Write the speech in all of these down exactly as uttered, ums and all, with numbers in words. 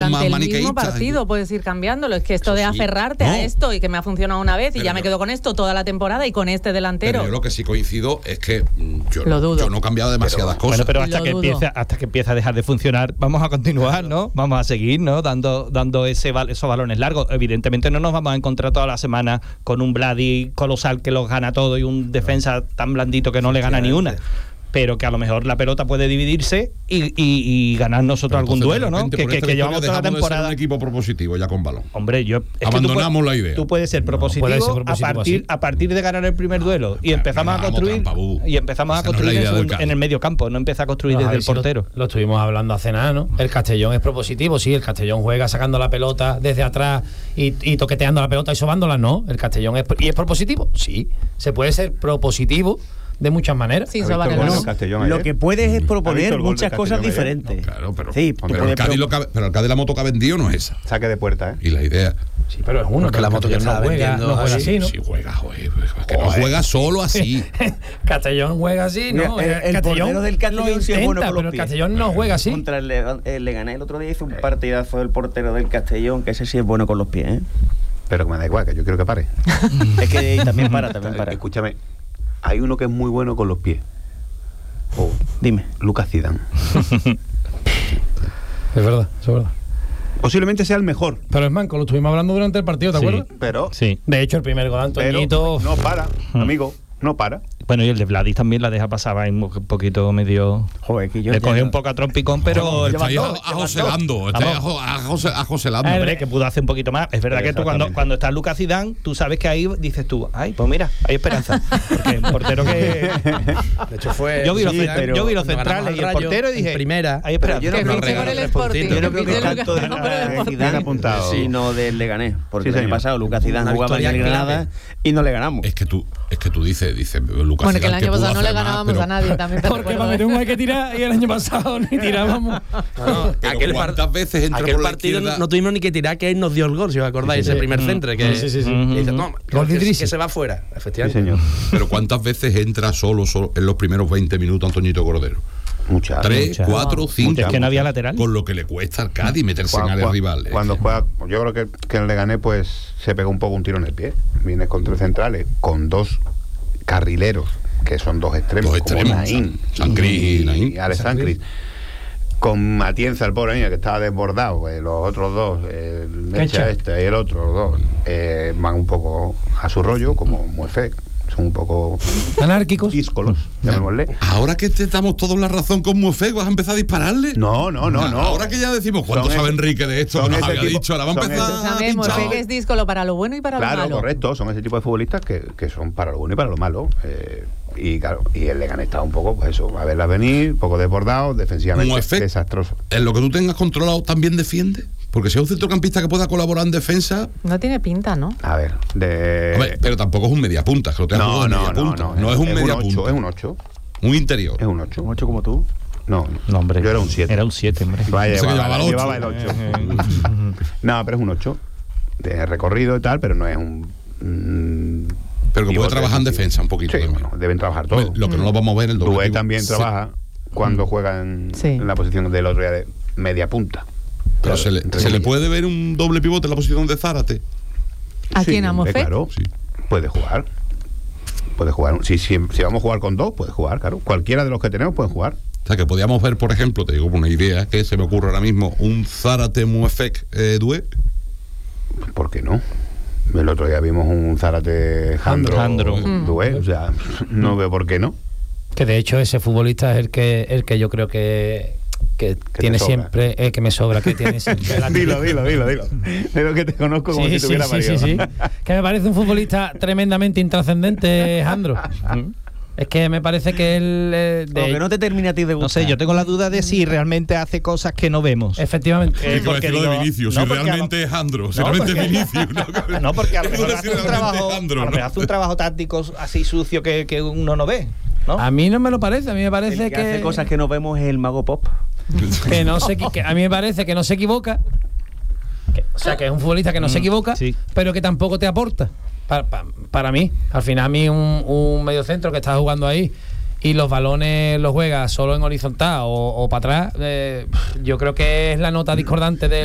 durante el mismo partido puedes ir cambiándolo. Es que esto de aferrarte a esto y que me ha funcionado una vez y ya me quedo con esto toda la temporada y con este delantero. Pero yo lo que sí coincido es que yo, lo dudo. yo no he cambiado demasiadas pero, cosas. Bueno, pero hasta que empiece, hasta que empiece a dejar de funcionar, vamos a continuar, ¿no? Vamos a seguir, ¿no? Dando, dando ese esos balones largos. Evidentemente no nos vamos a encontrar toda la semana con un Vladi colosal que los gana todo y un defensa tan blandito que no le gana ni una. Pero que a lo mejor la pelota puede dividirse y, y, y ganar nosotros pero algún duelo, ¿no? Que, que, que llevamos toda la temporada. De ser un equipo propositivo ya con balón. Hombre, yo abandonamos tú, la idea. Tú puedes ser propositivo, no, puede ser propositivo a partir así. a partir de ganar el primer duelo y empezamos a construir trampa, y empezamos a construir no en, segundo, en el medio campo, no empieza a construir no, desde el portero. Lo, lo estuvimos hablando hace nada, ¿no? El Castellón es propositivo, sí, el Castellón juega sacando la pelota desde atrás y, y toqueteando la pelota y sobándola, no. El Castellón es y es propositivo, sí. Se puede ser propositivo de muchas maneras. Sí, bueno, lo que puedes es proponer muchas cosas diferentes. No, claro, pero, sí, pero, el Cádiz lo cabe, pero el Cádiz la moto que ha vendido no es esa. Saque de puerta, ¿eh? Y la idea. Sí, pero es uno. Porque la moto que no juega, no juega así, ¿no? Sí, juega, juega. Es que no juega solo así. Castellón juega así, ¿no? El, el Castellón del Castellón intenta, sí es bueno con pero los el Castellón no juega así. Contra el, el Leganés el otro día hizo un partidazo del portero del Castellón, que ese sí es bueno con los pies, ¿eh? Pero que me da igual, que yo quiero que pare. Es que también para, también para. Escúchame. Hay uno que es muy bueno con los pies. Oh, dime. Lucas Zidane. Es verdad, es verdad. Posiblemente sea el mejor. Pero es manco, lo estuvimos hablando durante el partido, ¿te sí, acuerdas? Pero sí. De hecho, el primer gol de Antoñito no para, amigo, no para. Bueno, y el de Vladis también la deja pasar, va un poquito medio. Joder, que yo le cogió un poco a trompicón, pero. Está ahí ajoselando, está ajoselando. Hombre, que pudo hacer un poquito más. Es verdad que tú cuando, cuando está Lucas Zidane, tú sabes que ahí dices tú, ay, pues mira, hay esperanza. Porque el portero que. De hecho, fue. Yo vi los, sí, centra, yo vi los centrales y el portero y dije, primera. Hay esperanza. Yo no creo que yo no creo que tanto de Zidane apuntado, sino del Leganés. Porque el año pasado Lucas Zidane jugaba en el Granada y no le ganamos. Es que tú, es que tú dices, dices, Lucas Bueno, que el año pasado no le ganábamos a nadie también. Porque para meter un hay que tirar y el año pasado ni tirábamos. No, no, aquel ¿cuántas veces entra aquel por la partido izquierda? No tuvimos ni que tirar, que él nos dio el gol, si os acordáis, sí, sí, ese primer mm, centro. Que, sí, sí, sí. Y dice, no, gol que, de que se va fuera, efectivamente. Sí, señor. Pero ¿cuántas veces entra solo, solo en los primeros veinte minutos Antoñito Cordero? Muchas. Tres, muchas. cuatro, cinco. Es que no había lateral. Con lo que le cuesta al Cádiz meterse cuando, en áreas rivales. Cuando juega, yo creo que, que el Leganés pues se pega un poco un tiro en el pie. Viene con tres centrales, con dos carrileros, que son dos extremos, dos extremos, como Naín San Cris y Naín. Y Alex San Cris. Con Matienza, el pobre niño, que estaba desbordado, eh, los otros dos, el Mecha este y el otro, los dos, eh, van un poco a su rollo, como Muefec. Son un poco anárquicos, díscolos, llamémosle. Ahora que te damos todos la razón con Muefec, ¿vas a empezar a dispararle? No, no, no, no. Ahora que ya decimos cuánto son sabe ese, Enrique de esto, que nos había tipo, dicho, ahora va a empezar a pinchar. Muefec es díscolo para lo bueno y para claro, lo malo. Claro, correcto, son ese tipo de futbolistas que, que son para lo bueno y para lo malo. Eh, y claro, y el Leganés está un poco, pues eso, a verla venir, un poco desbordado, defensivamente Muefec, desastroso. En lo que tú tengas controlado, ¿también defiende? Porque si es un centrocampista que pueda colaborar en defensa. No tiene pinta, ¿no? A ver, de. A ver, pero tampoco es un mediapunta, que lo tengas no, no, media no, punta. no, no, no es un mediapunta. Es un ocho. Un interior. Es un ocho. ¿Un ocho como tú? No, no, hombre. Yo era un siete. Era un siete, hombre. Vaya, llevaba, llevaba, el llevaba el ocho. No, pero es un ocho. De recorrido y tal, pero no es un. Mm, pero que puede trabajar en defensa un poquito. Sí, bueno, deben trabajar todos. Lo que no lo vamos a ver en el doble. Dubé también sí. trabaja cuando juega en, sí. en la posición del otro día de media punta. Pero se le, se le puede ver un doble pivote en la posición de Zárate. ¿A quién, a Muefec? Claro, sí. Puede jugar. Puede jugar. Si, si, si vamos a jugar con dos, puede jugar, claro. Cualquiera de los que tenemos puede jugar. O sea, que podíamos ver, por ejemplo, te digo una idea que se me ocurre ahora mismo, un Zárate Muefec eh, Dubé. ¿Por qué no? El otro día vimos un Zárate Jandro, Jandro. Dubé, o sea, no veo por qué no. Que de hecho ese futbolista es el que el que yo creo que que, que tiene siempre eh, que me sobra que tiene siempre la dilo dilo dilo dilo pero que te conozco como sí, si tuviera sí, marido. sí, sí, sí. Que me parece un futbolista tremendamente intrascendente, Jandro. Es que me parece que él eh, de que no te termina a ti de gustar. No sé, yo tengo la duda de si realmente hace cosas que no vemos. Efectivamente. Eh, porque digo, de Vinicius, no si realmente lo... es Jandro, si no, realmente porque... es Vinicius. No, no porque a lo mejor hace un trabajo, Jandro, ¿no? hace un trabajo táctico así sucio que, que uno no ve, ¿no? A mí no me lo parece, a mí me parece el que, que hace cosas que no vemos es el mago Pop. Que no se, que a mí me parece que no se equivoca. Que, o sea, que es un futbolista que no mm, se equivoca, sí. pero que tampoco te aporta. Para, para, para mí, al final a mí un, un mediocentro que está jugando ahí y los balones los juega solo en horizontal o, o para atrás, eh, yo creo que es la nota discordante del, del sí,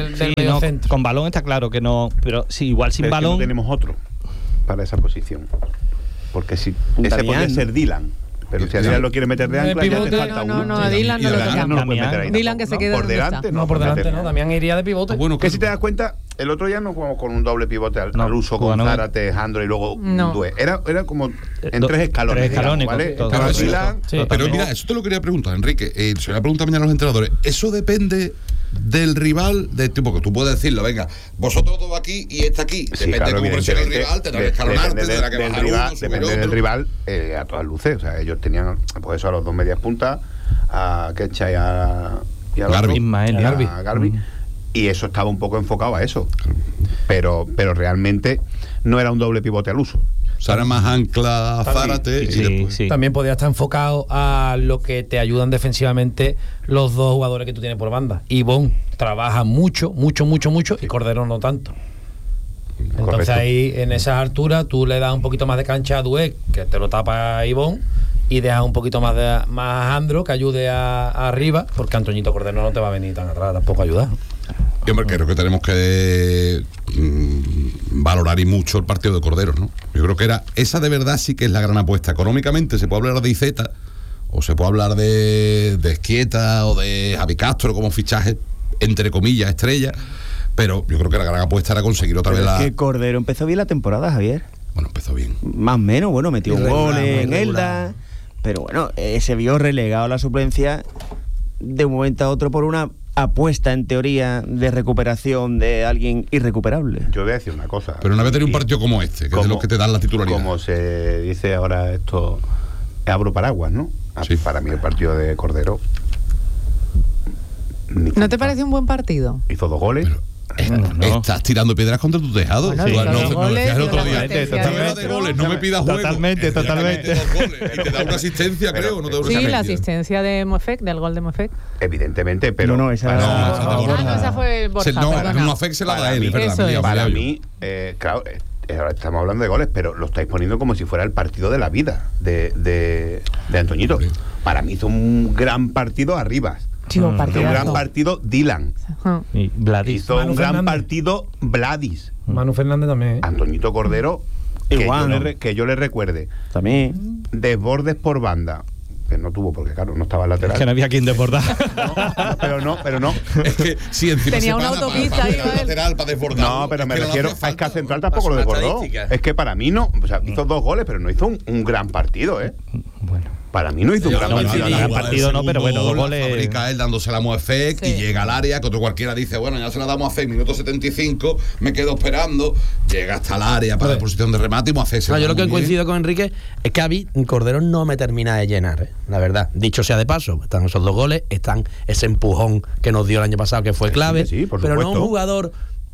medio no, centro. Con balón está claro que no, pero sí, igual sin pero balón. Es que no tenemos otro para esa posición. Porque si ese podría ser Dylan. Pero si a Dylan lo quiere meter de ancla, ya te falta no, uno. No, no, a Dylan no lo toca. Dylan que se quede por delante. No, por delante no. Damián iría de pivote. Bueno, que si te das cuenta, el otro día no jugamos con un doble pivote al, no, al uso, con Zárate, Jandro y luego no. Due. Era, era como en tres escalones. Tres escalones, digamos, ¿vale? todo, pero, todo, Dylan, sí, pero mira, eso te lo quería preguntar, Enrique. Eh, se lo voy a preguntar mañana a los entrenadores. Eso depende del rival, de tipo que tú puedes decirlo, venga, vosotros dos aquí y este aquí. Sí, depende claro, de cómo presiona el rival, tendrá que escalonarte, tendrá que bajar rival, uno, depende otro. del rival eh, a todas luces. O sea, ellos tenían, pues eso, a los dos medias puntas, a Kecha y a, y a Garbi, Ismael, Garbi. A Garbi. Mm. Y eso estaba un poco enfocado a eso. Pero, pero realmente no era un doble pivote al uso. O sea, era más ancla Zárate sí, y después. sí. También podría estar enfocado a lo que te ayudan defensivamente los dos jugadores que tú tienes por banda. Ivón trabaja mucho, mucho, mucho, mucho y Cordero no tanto. Entonces correcto. Ahí en esas alturas tú le das un poquito más de cancha a Duet, que te lo tapa a Ivón, y dejas un poquito más de más a Andro que ayude a, a arriba, porque Antoñito Cordero no te va a venir tan atrás tampoco a ayudar. Yo creo que tenemos que mmm, valorar y mucho el partido de Cordero, ¿no? Yo creo que era esa de verdad sí que es la gran apuesta. Económicamente se puede hablar de Iceta o se puede hablar de, de Esquieta o de Javi Castro como fichaje entre comillas estrella, pero yo creo que la gran apuesta era conseguir otra pero vez es la. Que Cordero empezó bien la temporada, Javier. Bueno, empezó bien. Más o menos, bueno, metió un gol en Elda, pero bueno, eh, se vio relegado a la suplencia de un momento a otro por una apuesta en teoría de recuperación de alguien irrecuperable. Yo voy a decir una cosa. Pero una vez tener un partido como este, que como, es de los que te dan la titularidad. Como se dice ahora esto, abro paraguas, ¿no? Sí. Para mí el partido de Cordero. ¿No te parece un buen partido? Hizo dos goles. Pero, Es, no, no. Estás tirando piedras contra tu tejado. Bueno, sí, no, no, no, me decías el otro día. Totalmente, de goles, no me pidas juego. Totalmente, totalmente. Y te da una asistencia, pero, creo. No te da una sí, asistencia. La asistencia de Moefek, del gol de Moefek. Evidentemente, pero. No, no, esa, no, no, no, no, no, no, esa fue Borja. Se, no, Moefek se la da él, es verdad. Es. Para mí, eh, claro, eh, ahora estamos hablando de goles, pero lo estáis poniendo como si fuera el partido de la vida de, de, de Antoñito. Para mí hizo un gran partido arriba. Chivo, mm. Un gran partido Dylan. Uh-huh. Y Vladis. Hizo Manu un Fernández. Gran partido Vladis. Manu Fernández también. ¿eh? Antoñito Cordero, que, Igual, yo ¿no? le, que yo le recuerde. También. Desbordes por banda. Que no tuvo, porque claro, no estaba lateral. Es que no había quien desbordar. No, pero no, pero no. Es que si encima tenía se una para, autopista para, ahí, para lateral para desbordar. No, pero es me que refiero no a Esca Central tampoco lo desbordó. Es que para mí no, o sea, hizo dos goles, pero no hizo un, un gran partido, ¿eh? Bueno. Para mí no hizo un gran no, partido. Sí, gran partido no, pero bueno, dos goles. Fabrica él dándosela a Moefek sí. Y llega al área, que otro cualquiera dice, bueno, ya se la damos a Fek, minuto setenta y cinco, me quedo esperando, llega hasta el área para la posición de remate y Moefek se no, yo lo que bien. coincido con Enrique es que a mí Cordero no me termina de llenar, ¿eh? La verdad. Dicho sea de paso, están esos dos goles, están ese empujón que nos dio el año pasado que fue clave, sí, sí, por pero supuesto. no un jugador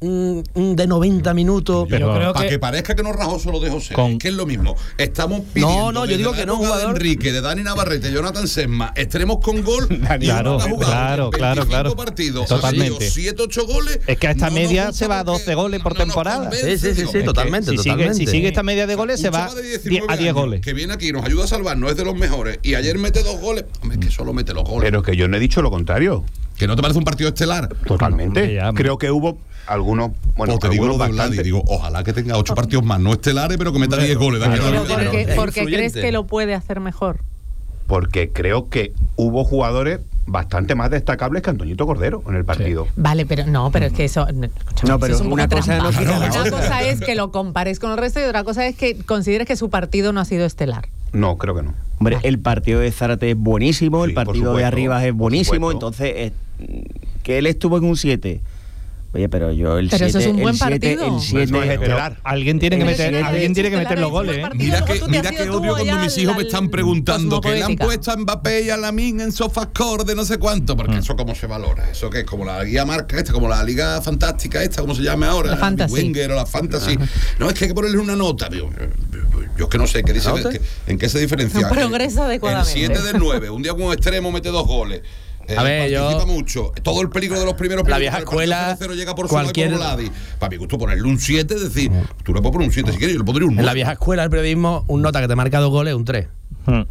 de noventa minutos. Pero creo para que... que parezca que no rajó solo de José, con... es que es lo mismo. Estamos pidiendo. No, no, yo digo que no, jugador. De Enrique, de Dani Navarrete, Jonathan Sesma, extremos con gol. Claro, claro, claro, claro. partidos, totalmente. siete, ocho goles. Es que a esta no media se va a doce goles por no temporada. Sí, sí, sí, sí, totalmente, si totalmente. Sigue, si sigue esta media de goles, se va a diez goles. Que viene aquí y nos ayuda a salvar, no es de los mejores. Y ayer mete dos goles. Hombre, es que solo mete los goles. Pero que yo no he dicho lo contrario. ¿Que no te parece un partido estelar? Totalmente. No, creo que hubo algunos. Bueno, o te digo lo de Vladi, digo, ojalá que tenga ocho partidos más, no estelares, pero que meta diez goles. Pero porque, porque crees que lo puede hacer mejor. Porque creo que hubo jugadores bastante más destacables que Antoñito Cordero en el partido. Sí. Vale, pero no, pero es que eso. No, pero eso es una cosa no quita Una la cosa es que lo compares con el resto y otra cosa es que consideres que su partido no ha sido estelar. No, creo que no. Hombre, el partido de Zárate es buenísimo, sí, el partido de Arribas es buenísimo, entonces eh, que él estuvo en un siete. Oye, pero yo el pero siete, eso es un buen el siete, partido. El siete, no es estelar. Alguien tiene que meter, alguien tiene que meter los goles. ¿eh? Mira que, mira que odio cuando mis hijos me están preguntando que le han puesto a Mbappé y a Lamine en SofaScore de no sé cuánto, porque mm. eso cómo se valora, eso que es como la guía marca esta, como la liga fantástica esta, como se llame ahora, la Fantasy. Wenger o la Fantasy. Ajá. No, es que hay que ponerle una nota, digo, yo es que no sé qué dice, que, en qué se diferencia. Progresa adecuadamente. El siete del nueve, un día con un extremo mete dos goles. Eh, a ver, participa yo, mucho. Todo el peligro de los primeros la vieja escuela cero llega por cualquier Vladi. Para mi gusto ponerle un siete, es decir, mm. tú le puedes poner un siete si quieres, yo le pondría un nueve. En la vieja escuela del periodismo, un nota que te marca dos goles, un tres. Mm.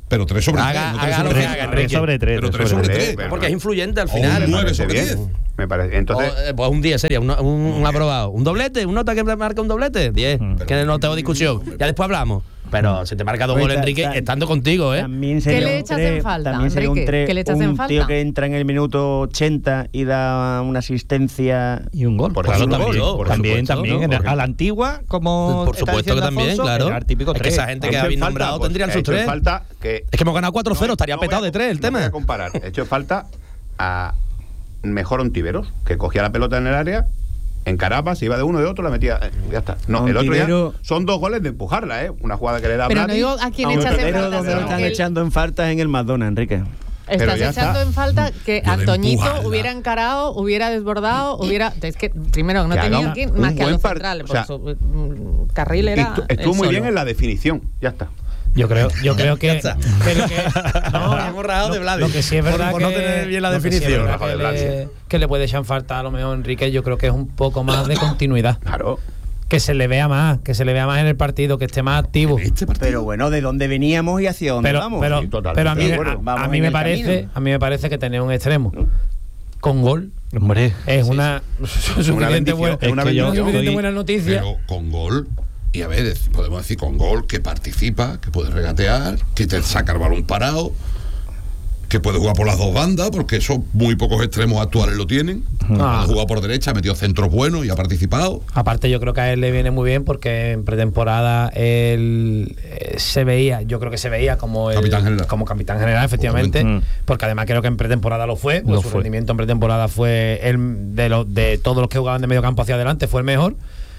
Pero tres sobre tres. Haga, No haga tres lo sobre que tres. haga, tres Enrique. sobre tres. Pero tres tres sobre sobre tres. tres. Porque es influyente al O final. un nueve parece sobre bien. diez. Me parece. Entonces, O, eh, pues un diez sería, un, un, un aprobado. Un doblete, un nota que marca un doblete, diez. Mm. Que no tengo discusión. Ya después hablamos. Pero se te marca dos Oye, goles, ta- Enrique, ta- estando contigo, ¿eh? También sería le un echas tres- en falta, También sería un, Enrique? tres- ¿Qué le echas un en falta? tío que entra en el minuto ochenta y da una asistencia. Y un gol. Por claro, ejemplo, también, por también, supuesto, también. ¿no? En- a la antigua, como. Por está supuesto que diciendo también, Alfonso, claro. era el típico Es que tres. esa gente que hecho en habéis falta, nombrado pues, tendrían he sus hecho en tres. falta que Es que hemos ganado cuatro cero, No, estaría no petado voy a- de tres el no voy tema. a comparar. He hecho falta a mejor Ontiveros, que cogía la pelota en el área, encaraba, se iba de uno de otro, la metía. eh, ya está. No, el otro Ontivero- ya son dos goles de empujarla, ¿eh? Una jugada que le da Pero no Bladi. digo a quién a un echas en tercero, falta, donde lo sino están que el- echando en falta en el Madonna, Enrique. Pero Estás ya echando está. en falta que Lo de Antoñito empujarla. hubiera encarado, hubiera desbordado, hubiera. Es que primero no Que haga tenía un- aquí un más que a buen los par- centrales, o por sea, su mm, carril Y era. estu- Estuvo él muy solo. bien en la definición, ya está. Yo creo, yo creo que, está. que lo que no, Nos hemos rajado de Vladi. Lo que sí es Por- verdad por que no tener bien la lo que sí es definición. verdad Rafa de que, Vladi. le, que le puede echar falta a lo mejor a Enrique, yo creo que es un poco más de continuidad, Claro. que se le vea más, que se le vea más en el partido, que esté más activo. Este partido. Pero bueno, ¿de dónde veníamos y hacia dónde Pero, vamos? pero, Sí, totalmente. pero a mí, Sí, me- bueno, a- vamos a mí en me el parece, camino. a mí me parece que tener un extremo con gol Hombre. es una suficiente bendición, buena, es una es que yo- bendición. suficiente Estoy- buena noticia. Pero con gol, y a ver, es- podemos decir con gol que participa, que puede regatear, que te saca el balón parado, que puede jugar por las dos bandas, porque eso muy pocos extremos actuales lo tienen. Ah. Ha jugado por derecha, ha metido centros buenos y ha participado. Aparte yo creo que a él le viene muy bien porque en pretemporada él eh, se veía, yo creo que se veía como el, Capitán general. como capitán general, efectivamente, Obviamente. porque además creo que en pretemporada lo fue, pues Lo su fue. rendimiento en pretemporada fue el de los de todos los que jugaban de medio campo hacia adelante fue el mejor.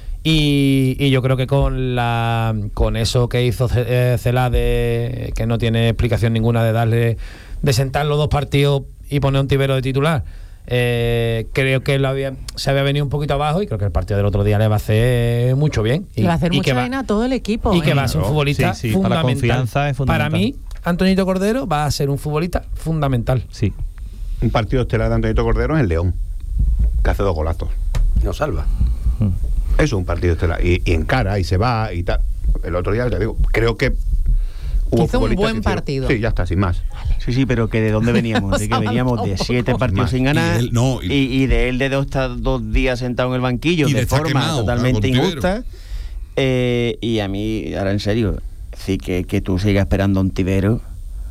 Y, y yo creo que con la con eso que hizo Ce- eh, Celade, que no tiene explicación ninguna de darle de sentar los dos partidos y poner a Ontivero de titular, eh, creo que lo había, se había venido un poquito abajo y creo que el partido del otro día le va a hacer mucho bien. Y Le va a hacer y mucho que va- bien a todo el equipo. y que ¿eh? va a ser un Claro. futbolista Sí, sí, para la fundamental. confianza es fundamental. Para mí, Antonito Cordero va a ser un futbolista fundamental. Sí. Un partido estelar de Antonito Cordero es el León, que hace dos golazos. Nos salva. Eso es un partido estelar. Y, y encara y se va y tal. El otro día, te digo, creo que. Hizo un futbolistas buen que hicieron- partido. Sí, ya está, sin más. Sí, sí, pero que de dónde veníamos, de que Vamos a veníamos de tampoco. siete partidos Más. sin ganar Y y, él- no, y- y de él de dos, estar dos días sentado en el banquillo Y de de estar forma quemado, totalmente claro, con injusta. Eh, y a mí, ahora en serio, sí que, que tú sigas esperando a Ontivero.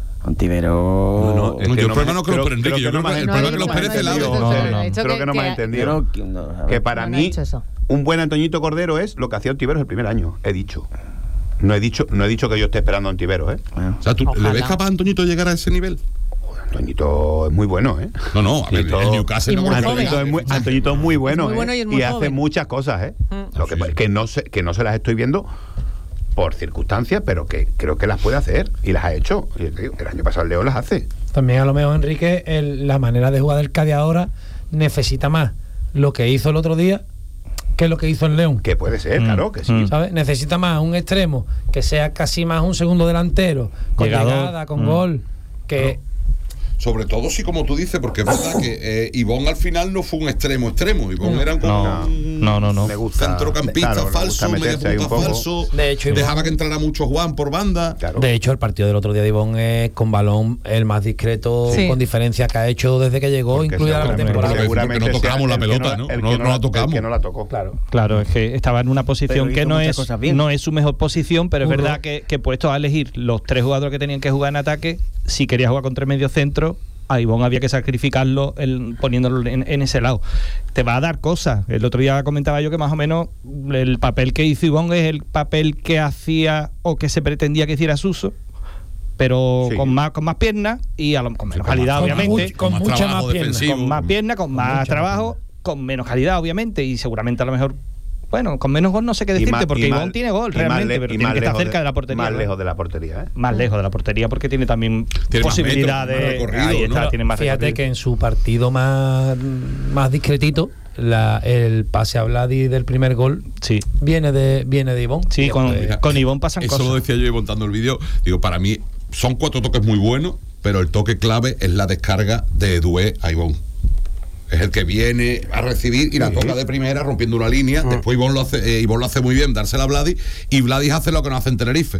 Ontivero. No, no, es No, que yo no el problema me- no creo creo- por Enrique, creo yo que creo no que me- el No, problema no, es que los no, Pérez no, Celades. no, No, no, no, he dicho creo que no me ha que- entendido. Pero, que no, a ver. Que para No, no he mí, dicho eso. un buen Antoñito Cordero es lo que hacía Ontiveros el primer año, he dicho. No he dicho, no he dicho que yo esté esperando a Ontiveros, ¿eh? Bueno. O sea, ¿tú Ojalá. le ves capaz a Antoñito de llegar a ese nivel? Antoñito es muy bueno, ¿eh? No, no, a ver, Antoñito- el Newcastle Y no muy creo que joven. Antoñito es muy, Antoñito es muy bueno, muy bueno ¿eh? y es muy hace joven. muchas cosas, ¿eh? Mm. Lo que, Sí. que, no se, que no se las estoy viendo por circunstancias, pero que creo que las puede hacer y las ha hecho. Y te digo, el año pasado el León las hace. También a lo mejor Enrique, el- la manera de jugar del Cádiz ahora necesita más lo que hizo el otro día que lo que hizo el León. Que puede ser, Mm. claro, que sí. Mm. ¿Sabes? Necesita más un extremo que sea casi más un segundo delantero, con Llegador. llegada, con Mm. gol, que Sobre todo si, como tú dices, porque es verdad que eh, Ivón al final no fue un extremo extremo. Ivón No. era un, No, un no, no, no. Le gusta, centrocampista claro, le gusta falso, media meterse ahí punta un poco. falso. De hecho, Ivón- dejaba que entrara mucho Juan por banda. Claro. de hecho el partido del otro día de Ivón es con balón el más discreto Sí. con diferencia que ha hecho desde que llegó, Porque incluida la seguramente- temporada. Porque seguramente no tocamos sea la el que pelota, la- ¿no? el No- que no la el tocamos. que no la tocó. Claro. Claro, es que estaba en una posición Pero que hizo no muchas es, cosas bien. no es su mejor posición, pero es Curro. verdad que, que puesto a elegir los tres jugadores que tenían que jugar en ataque, si quería jugar con tres mediocentros, a Ivón había que sacrificarlo el, poniéndolo en, en ese lado. Te va a dar cosas. El otro día comentaba yo que más o menos el papel que hizo Ivón es el papel que hacía o que se pretendía que hiciera Suso, pero Sí. con más con más piernas y a lo, con menos con calidad, más- obviamente. mucho- con más mucha trabajo más pierna. defensivo. Con más piernas, con más mucha trabajo, con menos calidad, obviamente, y seguramente a lo mejor, bueno, con menos gol no sé qué Y decirte, más- porque y Ivón más- tiene gol y más realmente, le- pero y tiene más que estar lejos cerca de, la portería. Más ¿no? lejos de la portería, ¿eh? Más lejos de la portería porque tiene también Tiene más posibilidad metros, más de recorrido, ahí está, ¿no? tiene más Fíjate recorrido. que en su partido más, más discretito, la, el pase a Vladi del primer gol Sí, viene de viene de Ivón. sí, con, Eh, con Ivón pasan Eso lo cosas. decía yo montando el vídeo. Digo, para mí son cuatro toques muy buenos, pero el toque clave es la descarga de Dué a Ivón. Es el que viene a recibir y la toca de primera rompiendo una línea. Después Ivón lo hace, eh, Ivón lo hace muy bien, dársela a Vladi, y Vladi hace lo que no hace en Tenerife.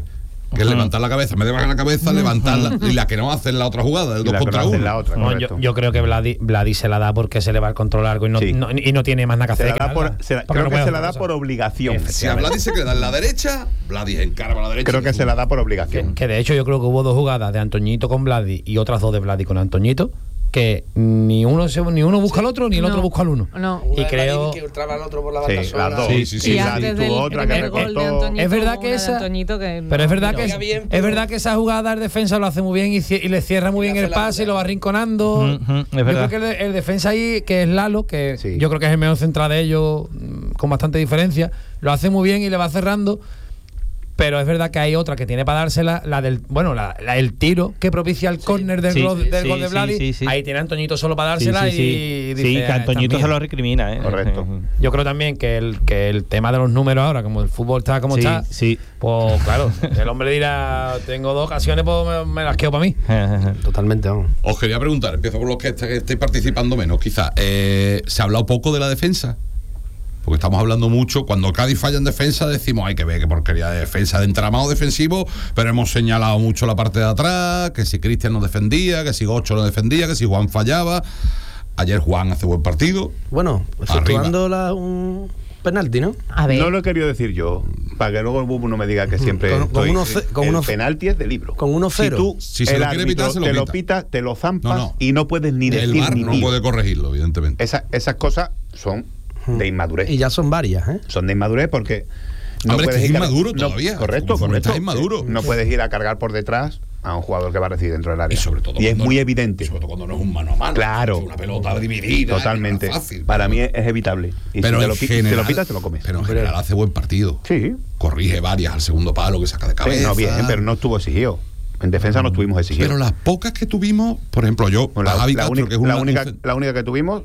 Que es levantar la cabeza, me de bajar la cabeza, levantarla y la que no hacen la otra jugada, el dos contra uno. La otra, no, yo, yo creo que Vladi, Vladi se la da porque se le va el control largo y no, sí. no, y no tiene más nada que hacer. Se la da por, se la, creo no que se la da cosa. por obligación. Si a Vladi se queda en la derecha, Vladi encara para la derecha. Creo que se la da por obligación. Que, que de hecho yo creo que hubo dos jugadas de Antoñito con Vladi y otras dos de Vladi con Antoñito que ni uno se, ni uno busca al otro ni el no, otro busca al uno. No. Y creo que traba al otro por la sí, banda sola. las dos. Sí, sí, sí. Y sí, antes tuvo del otra que primer gol de recortó. Antoñito, Es verdad que una de esa- Antoñito que pero es verdad no, que no. es, bien, es pero- verdad que esa jugada el defensa lo hace muy bien y, cie- y le cierra muy bien hace el la pase y lo va rinconando. Ujú, es Yo verdad. creo que el, el defensa ahí, que es Lalo, que Sí. yo creo que es el mejor central de ellos mm, con bastante diferencia, lo hace muy bien y le va cerrando. Pero es verdad que hay otra que tiene para dársela, la del, bueno, la, la- el tiro que propicia el córner del, Sí, gol, del sí, gol de sí, Vladi. sí, sí. Ahí tiene Antoñito solo para Sí, dársela sí, sí. y dice, Sí, que "Ah, Antoñito esta se lo mía". recrimina, ¿eh? Correcto. Yo creo también que el, que el tema de los números ahora, como el fútbol está como Sí, está, sí. pues claro, el hombre dirá, tengo dos ocasiones, pues me, me las quedo para mí. Totalmente, vamos. Os quería preguntar, empiezo por los que est- que estáis participando menos, quizás. Eh, ¿Se ha hablado poco de la defensa? Porque estamos hablando mucho, cuando el Cádiz falla en defensa decimos, hay que ver qué porquería de defensa, de entramado defensivo, pero hemos señalado mucho la parte de atrás, que si Cristian no defendía, que si Gocho no defendía, que si Juan fallaba. Ayer Juan hace buen partido. Bueno, efectuando la, un penalti, ¿no? A ver. No lo he querido decir yo, para que luego el Bubu no me diga que siempre Con- con estoy- uno ce- con el uno- penalti es de libro. con uno cero. Si tú, Si se el lo quiere árbitro pitar, se lo te lo pita. pita, te lo zampas No, no. y no puedes ni El decir V A R ni no tío. puede corregirlo, evidentemente. Esa- esas cosas son de inmadurez. Y ya son varias, ¿eh? Son de inmadurez porque Hombre, es que es ir a- inmaduro no, todavía. correcto, Como correcto. futbolista es inmaduro. No puedes ir a cargar por detrás a un jugador que va a recibir dentro del área. Y sobre todo Y es cuando muy no- evidente. Sobre todo cuando no es un mano a mano. Claro. Es una pelota dividida. Totalmente. que no es fácil. Para mí es, es evitable. Y pero si te en lo, pi- general, te lo pitas, te lo comes. Pero en general hace buen partido. Sí. Corrige varias al segundo palo que saca de Sí, cabeza. no, bien, pero no estuvo exigido. En defensa no estuvimos exigidos. Pero las pocas que tuvimos, por ejemplo, yo, Bueno, a la, Javi la Castro, única, que es una, la, única, un- la única que tuvimos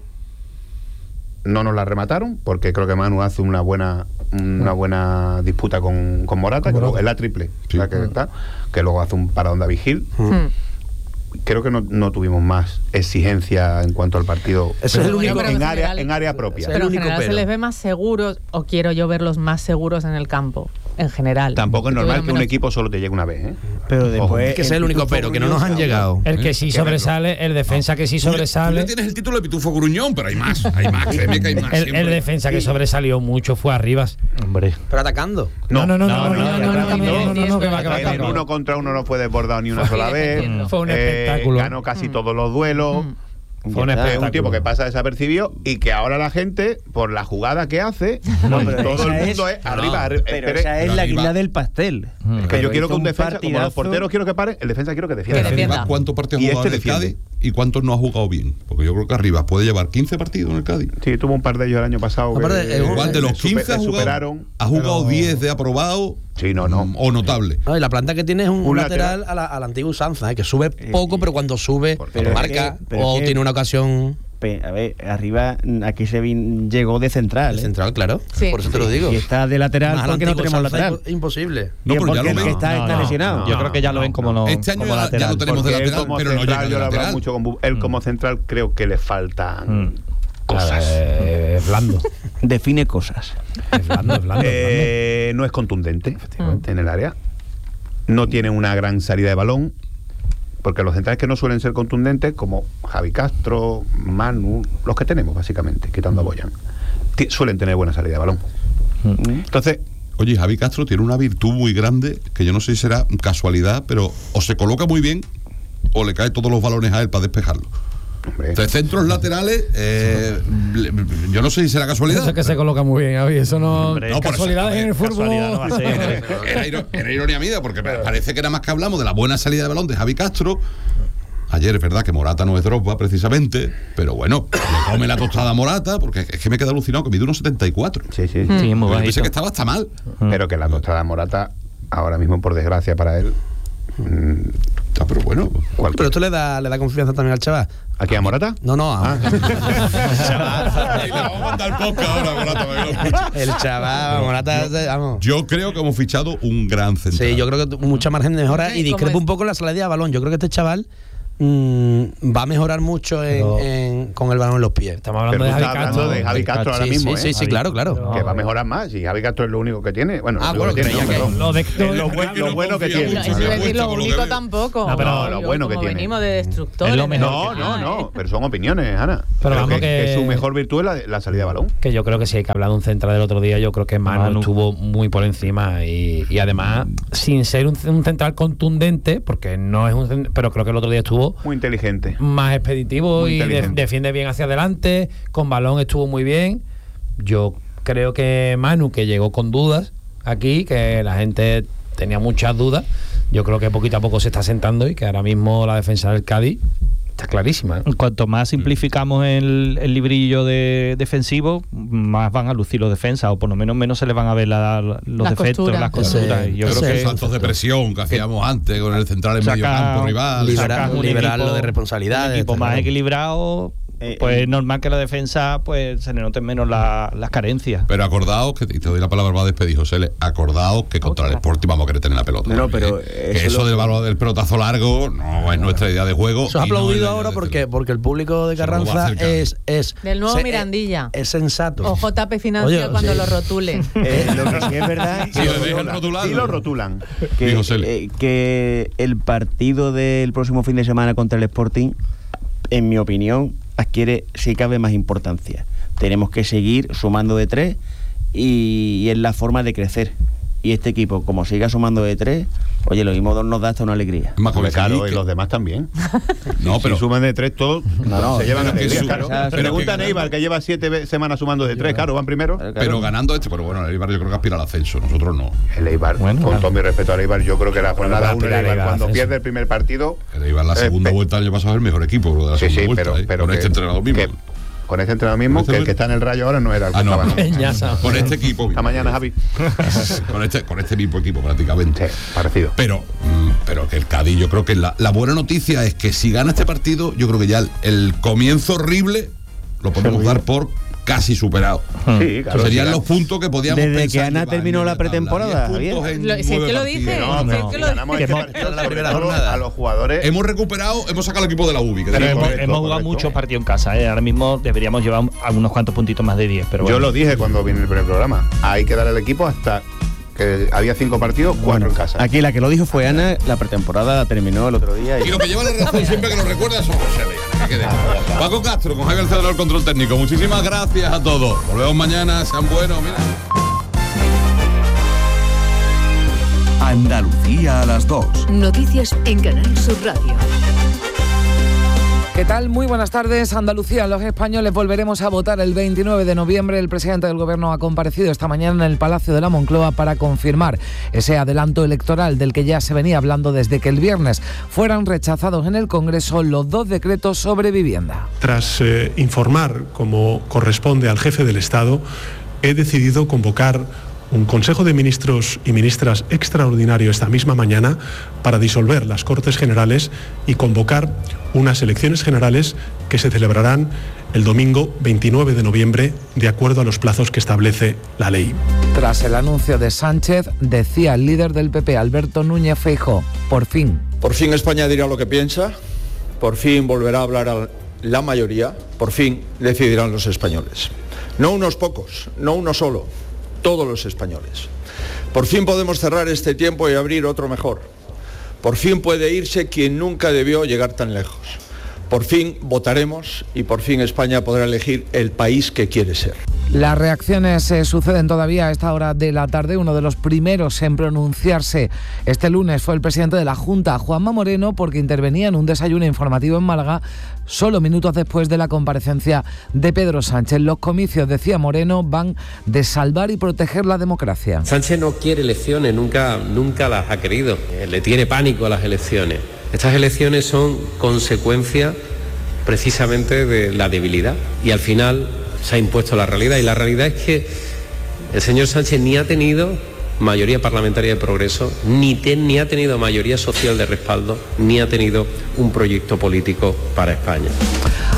no nos la remataron porque creo que Manu hace una buena una buena disputa con, con Morata, que luego- es la triple, Sí. la que, está, que luego hace un paradón de Vigil. Hmm. Creo que no, no tuvimos más exigencia en cuanto al partido. Ese es el único- pero en, en área, general- en área propia. el Pero en único general se pero. les ve más seguros, o quiero yo verlos más seguros en el campo, en general. Tampoco es Que normal tuvieron que un menos- equipo solo te llegue una vez, ¿eh? Pero después. Es que ese es el único pero, que no nos han llegado. El que sí que sobresale, el defensa que sí Tú le- Tú sobresale. le tienes el título de Pitufo Gruñón, pero hay más. Hay más. Créeme que hay más. El, siempre. el defensa que sobresalió mucho fue Arribas. Hombre. Pero atacando. No, no, no, no, no, no, no, no, no, no, no, no, no, no, que va, que va, que va, En que va. uno contra uno no fue desbordado ni una Fue sola vez. defendiendo. Fue un Eh, espectáculo. ganó casi todos los duelos. Fue un Es un espectáculo. tipo que pasa desapercibido y que ahora la gente, por la jugada que hace, No, pues pero todo el esa mundo es- es, arriba, arri- Pero espere, esa es pero la arriba- guinda del pastel. que Pero yo quiero hizo que un un defensa, como los partidazo. porteros quiero que paren, el defensa quiero que defienda. Que defienda. Arriba, ¿cuántos partidos Y ha jugado este en el defiende. Cádiz y cuántos no ha jugado bien? Porque yo creo que Arribas puede llevar quince partidos en el Cádiz. Sí, tuvo un par de ellos el año pasado. Aparte, que, es un- Igual de le los super- quince ha le jugado, superaron. ha jugado pero- diez de aprobado. Sí, no, no. mm, O notable. No, y la planta que tiene es un, Un lateral, lateral. a la, a la antigua usanza, ¿eh? Que sube poco, pero cuando sube, Pero es marca que- pero o es que- tiene una ocasión Pe- A ver, arriba, aquí se vin- llegó de central. el ¿eh? central, claro. Sí. Por eso te lo digo. Y está de lateral Más a la porque no antigua tenemos usanza, lateral. impo- Imposible. No, Y es pero ya porque lo el ven. que está, No, está no, lesionado. no. Yo creo que ya lo ven como no. Este año como ya- ya lateral. lo tenemos Porque de él lateral, como pero no central, llega de yo lo he hablado lateral. mucho con Bu- él como central creo que le faltan Mm. cosas. Eh, es blando. Define cosas. Es blando, es blando. es Eh, no es contundente, efectivamente, en el área. No tiene una gran salida de balón, porque los centrales que no suelen ser contundentes, como Javi Castro, Manu, los que tenemos básicamente, quitando a Boyan, ti- suelen tener buena salida de balón. Entonces, Oye, Javi Castro tiene una virtud muy grande que yo no sé si será casualidad, pero o se coloca muy bien o le cae todos los balones a él para despejarlo. hombre, De centros laterales, eh, le- yo no sé si será casualidad. Eso es que se coloca muy bien, Javi. Eso no. Hombre, No, por eso, casualidades en el casualidad no va a fútbol. ser. Era, iro- era ironía mía, porque me parece que nada más que hablamos de la buena salida de balón de Javi Castro. Ayer es verdad que Morata no es Drogba precisamente, pero bueno, le come la tostada a Morata, porque es que me queda alucinado que mide uno setenta y cuatro. sí, sí. Sí, es muy Yo pensé bajito. que estaba hasta mal. Pero que la tostada Morata, ahora mismo, por desgracia para él, mm, Ah, pero bueno. cualquier- Pero esto le da, le da confianza también al chaval. ¿Aquí a Morata? No, no, a- Ay, le vamos a mandar podcast ahora, Morata, para que lo escuche. el chaval, Morata, vamos. Yo creo que hemos fichado un gran central. Sí, yo creo que mucha margen de mejora Sí, y discrepo como es- un poco en la salida de balón. Yo creo que este chaval mmm, va a mejorar mucho en, Pero- en- con el balón en los pies. Estamos hablando Pero de tú Javi estás Castro. hablando de Javi Castro ahora Sí, mismo, sí, ¿eh? sí, sí, claro, claro. No. Que va a mejorar más, y Javi Castro es lo único que tiene. Bueno, Ah, lo bueno, único que tiene, creía no, que- perdón. Lo de- Eh, lo, buen- lo bueno que tiene. Eso es decir, lo Por lo que único ve. tampoco. No, pero lo bueno que como tiene. venimos de destructores. Es lo de mejor No, verdad, no, no, ¿eh? pero son opiniones, Ana. Pero vamos que, que- que su mejor virtud es la, la salida de balón. Que yo creo que si hay que hablar de un central del otro día, yo creo que Manu, Manu. estuvo muy por encima y, y además sin ser un, un central contundente, porque no es un cent- pero creo que el otro día estuvo Muy inteligente. más expeditivo Muy y de- inteligente. defiende bien hacia adelante, con balón estuvo muy bien. Yo creo que Manu, que llegó con dudas aquí, que la gente tenía muchas dudas, yo creo que poquito a poco se está sentando y que ahora mismo la defensa del Cádiz está clarísima, ¿eh? Cuanto más simplificamos el, el librillo de defensivo, más van a lucir los defensas, o por lo menos menos se les van a ver la- los Las defectos, costuras. las costuras. Ese- Y yo ese creo es que el saltos de presión que hacíamos antes con el central en Saca- medio campo rival. libera- Liberar, un liberarlo equipo- de responsabilidades. un equipo está más claro. equilibrado, Eh, pues eh. es normal que la defensa pues se le noten menos la- las carencias. Pero acordaos, que y te doy la palabra para despedir, José, Le, acordaos que contra el Sporting vamos a querer tener la pelota. No, no, también, pero ¿eh? eso que eso lo- del balón del pelotazo largo no es nuestra idea de juego. Eso ha y no es aplaudido la ahora idea de porque, hacerlo. porque el público de Se lo va a Carranza hacer es, es Del nuevo se- Mirandilla. Es, es sensato. O J P Financia Oye, cuando sí. lo rotule. Eh, lo que sí es verdad Sí, lo dejan rotulado. Sí lo rotulan. que, Digo, Cele. eh, que el partido del próximo fin de semana contra el Sporting, en mi opinión, adquiere, si cabe, más importancia. Tenemos que seguir sumando de tres y, y es la forma de crecer. Y este equipo, como siga sumando de tres, oye, lo mismo nos da hasta una alegría. Es más, Hombre, con claro, que- y los demás también. No, pero si suman de tres todos, No, no, se llevan pero que alegría, su- claro. pero Pregunta que- a Neibar, que lleva siete ve- semanas sumando de tres, claro, van primero. Claro. pero ganando este, pero bueno, el Eibar yo creo que aspira al ascenso, nosotros no. El Eibar, Bueno, con claro. todo mi respeto al Eibar, yo creo que la jornada va a uno, el aspirar Eibar, al cuando ascenso. pierde el primer partido, El Eibar la Eh, segunda pe- vuelta del año pasado es el mejor equipo, lo de la sí, segunda sí, vuelta, pero, ¿eh? pero con que- este entrenador mismo. que- con este entrenador mismo, Con este que el que está en el Rayo ahora no era el que Ah, no. estaba. ¿no? Peñasa. Con este equipo. Hasta mañana, Javi. con este con este mismo equipo prácticamente. Sí, parecido. Pero, mm, pero que el Cádiz, yo creo que la, la buena noticia es que si gana este partido, yo creo que ya el, el comienzo horrible lo podemos dar por casi superado. Sí, claro. Serían sí, los puntos que podíamos Desde pensar que Ana llevar terminó en la tabla. pretemporada, diez puntos Javier. en Lo- si es nueve que lo partidos. dice, No, si es no, que si lo ganamos dice. este Hemos- partido, la sobre primera todo jornada. a los jugadores. Hemos recuperado, hemos sacado al equipo de la U B I. que Pero digo, hemos, correcto, hemos jugado correcto. muchos partidos en casa, ¿eh? Ahora mismo deberíamos llevar algunos cuantos puntitos más de diez. Pero Yo bueno. lo dije cuando vine el primer programa. Hay que dar al equipo hasta que había cinco partidos, cuatro en casa. Aquí la que lo dijo fue Ana, la pretemporada la terminó el otro día. Y lo que lleva la razón siempre que lo recuerda son José León. Que quede claro. Paco Castro con Javier Alcedor, el control técnico. Muchísimas gracias a todos. Volvemos mañana, sean buenos. Mira. Andalucía a las dos. Noticias en Canal Sur Radio. ¿Qué tal? Muy buenas tardes. Andalucía, los españoles volveremos a votar el veintinueve de noviembre. El presidente del Gobierno ha comparecido esta mañana en el Palacio de la Moncloa para confirmar ese adelanto electoral del que ya se venía hablando desde que el viernes fueran rechazados en el Congreso los dos decretos sobre vivienda. Tras eh, informar, como corresponde al jefe del Estado, he decidido convocar un Consejo de Ministros y Ministras extraordinario esta misma mañana para disolver las Cortes Generales y convocar unas elecciones generales que se celebrarán el domingo veintinueve de noviembre, de acuerdo a los plazos que establece la ley. Tras el anuncio de Sánchez, decía el líder del P P, Alberto Núñez Feijóo, por fin. Por fin España dirá lo que piensa, por fin volverá a hablar a la mayoría, por fin decidirán los españoles. No unos pocos, no uno solo, todos los españoles. Por fin podemos cerrar este tiempo y abrir otro mejor. Por fin puede irse quien nunca debió llegar tan lejos. Por fin votaremos y por fin España podrá elegir el país que quiere ser. Las reacciones se suceden todavía a esta hora de la tarde. Uno de los primeros en pronunciarse este lunes fue el presidente de la Junta, Juanma Moreno, porque intervenía en un desayuno informativo en Málaga solo minutos después de la comparecencia de Pedro Sánchez. Los comicios, decía Moreno, van de salvar y proteger la democracia. Sánchez no quiere elecciones, nunca, nunca las ha querido. Eh, Le tiene pánico a las elecciones. Estas elecciones son consecuencia precisamente de la debilidad y al final se ha impuesto la realidad y la realidad es que el señor Sánchez ni ha tenido mayoría parlamentaria de progreso, ni, te, ni ha tenido mayoría social de respaldo, ni ha tenido un proyecto político para España.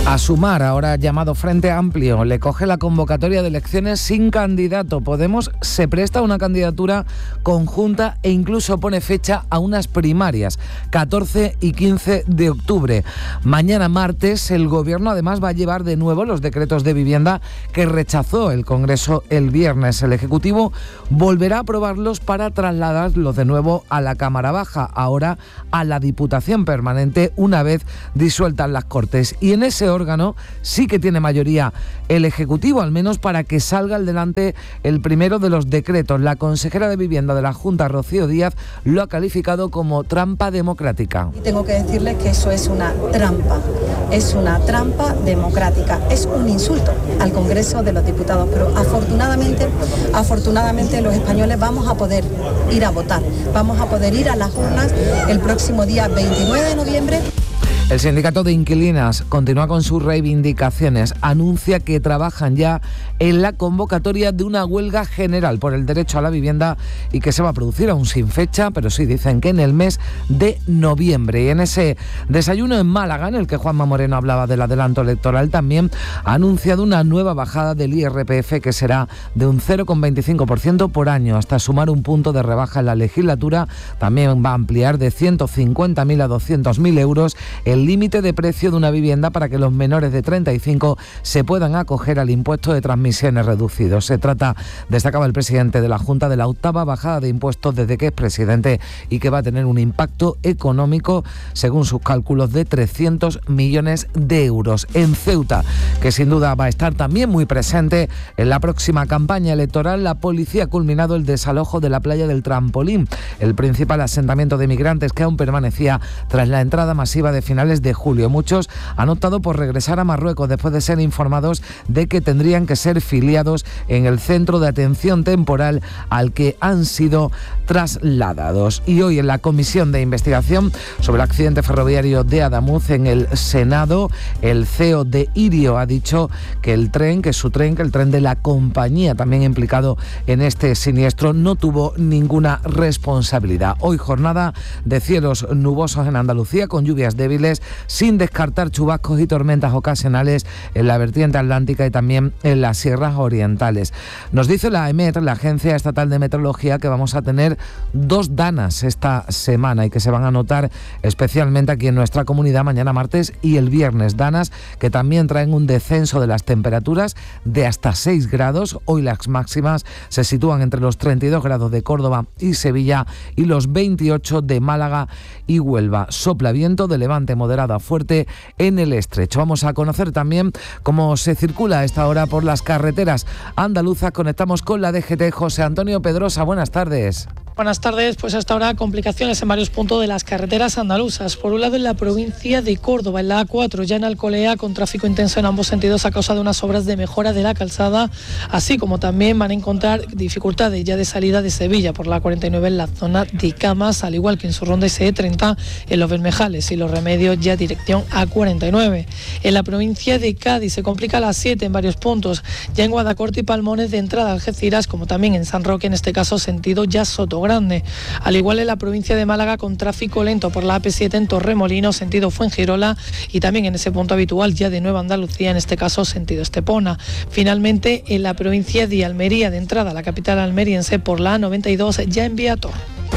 A Sumar, ahora llamado Frente Amplio, le coge la convocatoria de elecciones sin candidato. Podemos se presta a una candidatura conjunta e incluso pone fecha a unas primarias, catorce y quince de octubre. Mañana martes el Gobierno además va a llevar de nuevo los decretos de vivienda que rechazó el Congreso el viernes. El Ejecutivo volverá a aprobarlos para trasladarlos de nuevo a la Cámara Baja, ahora a la Diputación Permanente, una vez disueltas las Cortes. Y en ese órgano sí que tiene mayoría el Ejecutivo, al menos para que salga al delante el primero de los decretos. La consejera de Vivienda de la Junta, Rocío Díaz, lo ha calificado como trampa democrática. Y tengo que decirles que eso es una trampa, es una trampa democrática, es un insulto al Congreso de los Diputados, pero afortunadamente, afortunadamente los españoles vamos a poder ir a votar, vamos a poder ir a las urnas el próximo día veintinueve de noviembre. El sindicato de inquilinas continúa con sus reivindicaciones. Anuncia que trabajan ya en la convocatoria de una huelga general por el derecho a la vivienda y que se va a producir aún sin fecha, pero sí dicen que en el mes de noviembre. Y en ese desayuno en Málaga, en el que Juanma Moreno hablaba del adelanto electoral, también ha anunciado una nueva bajada del I R P F que será de un cero coma veinticinco por ciento por año, hasta sumar un punto de rebaja en la legislatura. También va a ampliar de ciento cincuenta mil a doscientos mil euros el límite de precio de una vivienda para que los menores de treinta y cinco se puedan acoger al impuesto de transmisiones reducido. Se trata, destacaba el presidente de la Junta, de la octava bajada de impuestos desde que es presidente y que va a tener un impacto económico, según sus cálculos, de trescientos millones de euros. En Ceuta, que sin duda va a estar también muy presente en la próxima campaña electoral, la policía ha culminado el desalojo de la playa del Trampolín, el principal asentamiento de migrantes que aún permanecía tras la entrada masiva de finales de julio. Muchos han optado por regresar a Marruecos después de ser informados de que tendrían que ser filiados en el centro de atención temporal al que han sido trasladados. Y hoy en la comisión de investigación sobre el accidente ferroviario de Adamuz en el Senado, el C E O de Irio ha dicho que el tren, que su tren, que el tren de la compañía también implicado en este siniestro, no tuvo ninguna responsabilidad. Hoy jornada de cielos nubosos en Andalucía con lluvias débiles, sin descartar chubascos y tormentas ocasionales en la vertiente atlántica y también en las sierras orientales. Nos dice la EMET, la Agencia Estatal de Meteorología, que vamos a tener dos danas esta semana y que se van a notar especialmente aquí en nuestra comunidad mañana martes y el viernes. Danas que también traen un descenso de las temperaturas de hasta seis grados. Hoy las máximas se sitúan entre los treinta y dos grados de Córdoba y Sevilla y los veintiocho de Málaga y Huelva. Sopla viento de levante moderado a fuerte en el estrecho. Vamos a conocer también cómo se circula a esta hora por las carreteras andaluzas. Conectamos con la D G T. José Antonio Pedrosa, buenas tardes. Buenas tardes, pues hasta ahora complicaciones en varios puntos de las carreteras andaluzas. Por un lado en la provincia de Córdoba, en la A cuatro, ya en Alcolea, con tráfico intenso en ambos sentidos a causa de unas obras de mejora de la calzada, así como también van a encontrar dificultades ya de salida de Sevilla por la cuarenta y nueve en la zona de Camas, al igual que en su ronda S E treinta en Los Bermejales y Los Remedios ya dirección A cuarenta y nueve. En la provincia de Cádiz se complica la siete en varios puntos, ya en Guadacorte y Palmones de entrada a Algeciras, como también en San Roque, en este caso sentido ya Soto Grande. Al igual en la provincia de Málaga con tráfico lento por la A P siete en Torremolinos, sentido Fuengirola, y también en ese punto habitual ya de Nueva Andalucía, en este caso sentido Estepona. Finalmente en la provincia de Almería, de entrada a la capital almeriense por la A noventa y dos ya en Viator.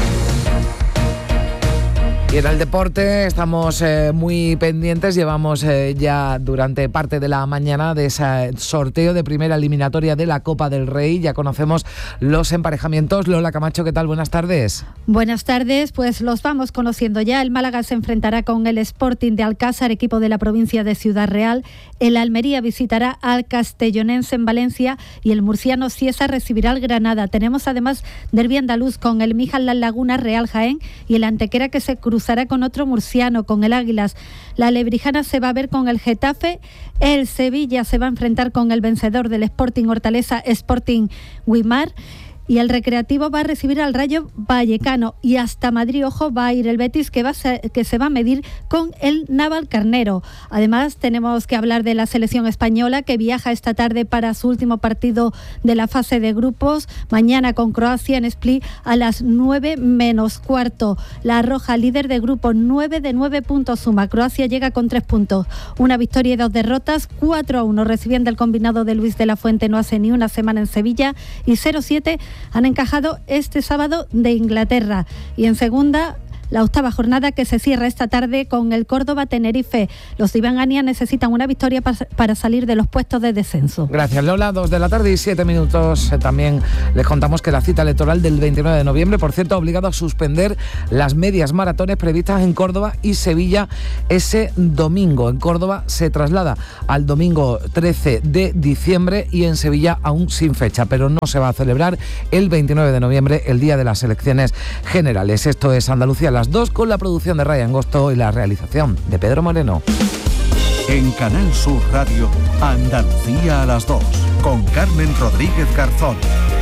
Y en el deporte estamos eh, muy pendientes, llevamos eh, ya durante parte de la mañana de ese sorteo de primera eliminatoria de la Copa del Rey. Ya conocemos los emparejamientos. Lola Camacho, ¿qué tal? Buenas tardes. Buenas tardes, pues los vamos conociendo ya. El Málaga se enfrentará con el Sporting de Alcázar, equipo de la provincia de Ciudad Real. El Almería visitará al Castellonense en Valencia y el murciano Cieza recibirá al Granada. Tenemos además derbi andaluz con el Mijas Las Lagunas Real Jaén y el Antequera que se cruzará con otro murciano, con el Águilas. La Lebrijana se va a ver con el Getafe. El Sevilla se va a enfrentar con el vencedor del Sporting Hortaleza, Sporting Guimar. Y el Recreativo va a recibir al Rayo Vallecano y hasta Madrid, ojo, va a ir el Betis que, va a ser, que se va a medir con el Navalcarnero. Además, tenemos que hablar de la selección española que viaja esta tarde para su último partido de la fase de grupos. Mañana con Croacia en Split a las nueve menos cuarto. La Roja, líder de grupo, nueve de nueve puntos suma. Croacia llega con tres puntos. Una victoria y dos derrotas, cuatro a uno recibiendo el combinado de Luis de la Fuente no hace ni una semana en Sevilla y cero siete han encajado este sábado de Inglaterra. Y en segunda, la octava jornada que se cierra esta tarde con el Córdoba-Tenerife. Los de Iván Ania necesitan una victoria pa- para salir de los puestos de descenso. Gracias, Lola. Dos de la tarde y siete minutos. Eh, también les contamos que la cita electoral del veintinueve de noviembre, por cierto, ha obligado a suspender las medias maratones previstas en Córdoba y Sevilla ese domingo. En Córdoba se traslada al domingo trece de diciembre y en Sevilla aún sin fecha, pero no se va a celebrar el veintinueve de noviembre, el día de las elecciones generales. Esto es Andalucía las dos, con la producción de Ryan Gosto y la realización de Pedro Moreno. En Canal Sur Radio, Andalucía a las dos, con Carmen Rodríguez Garzón.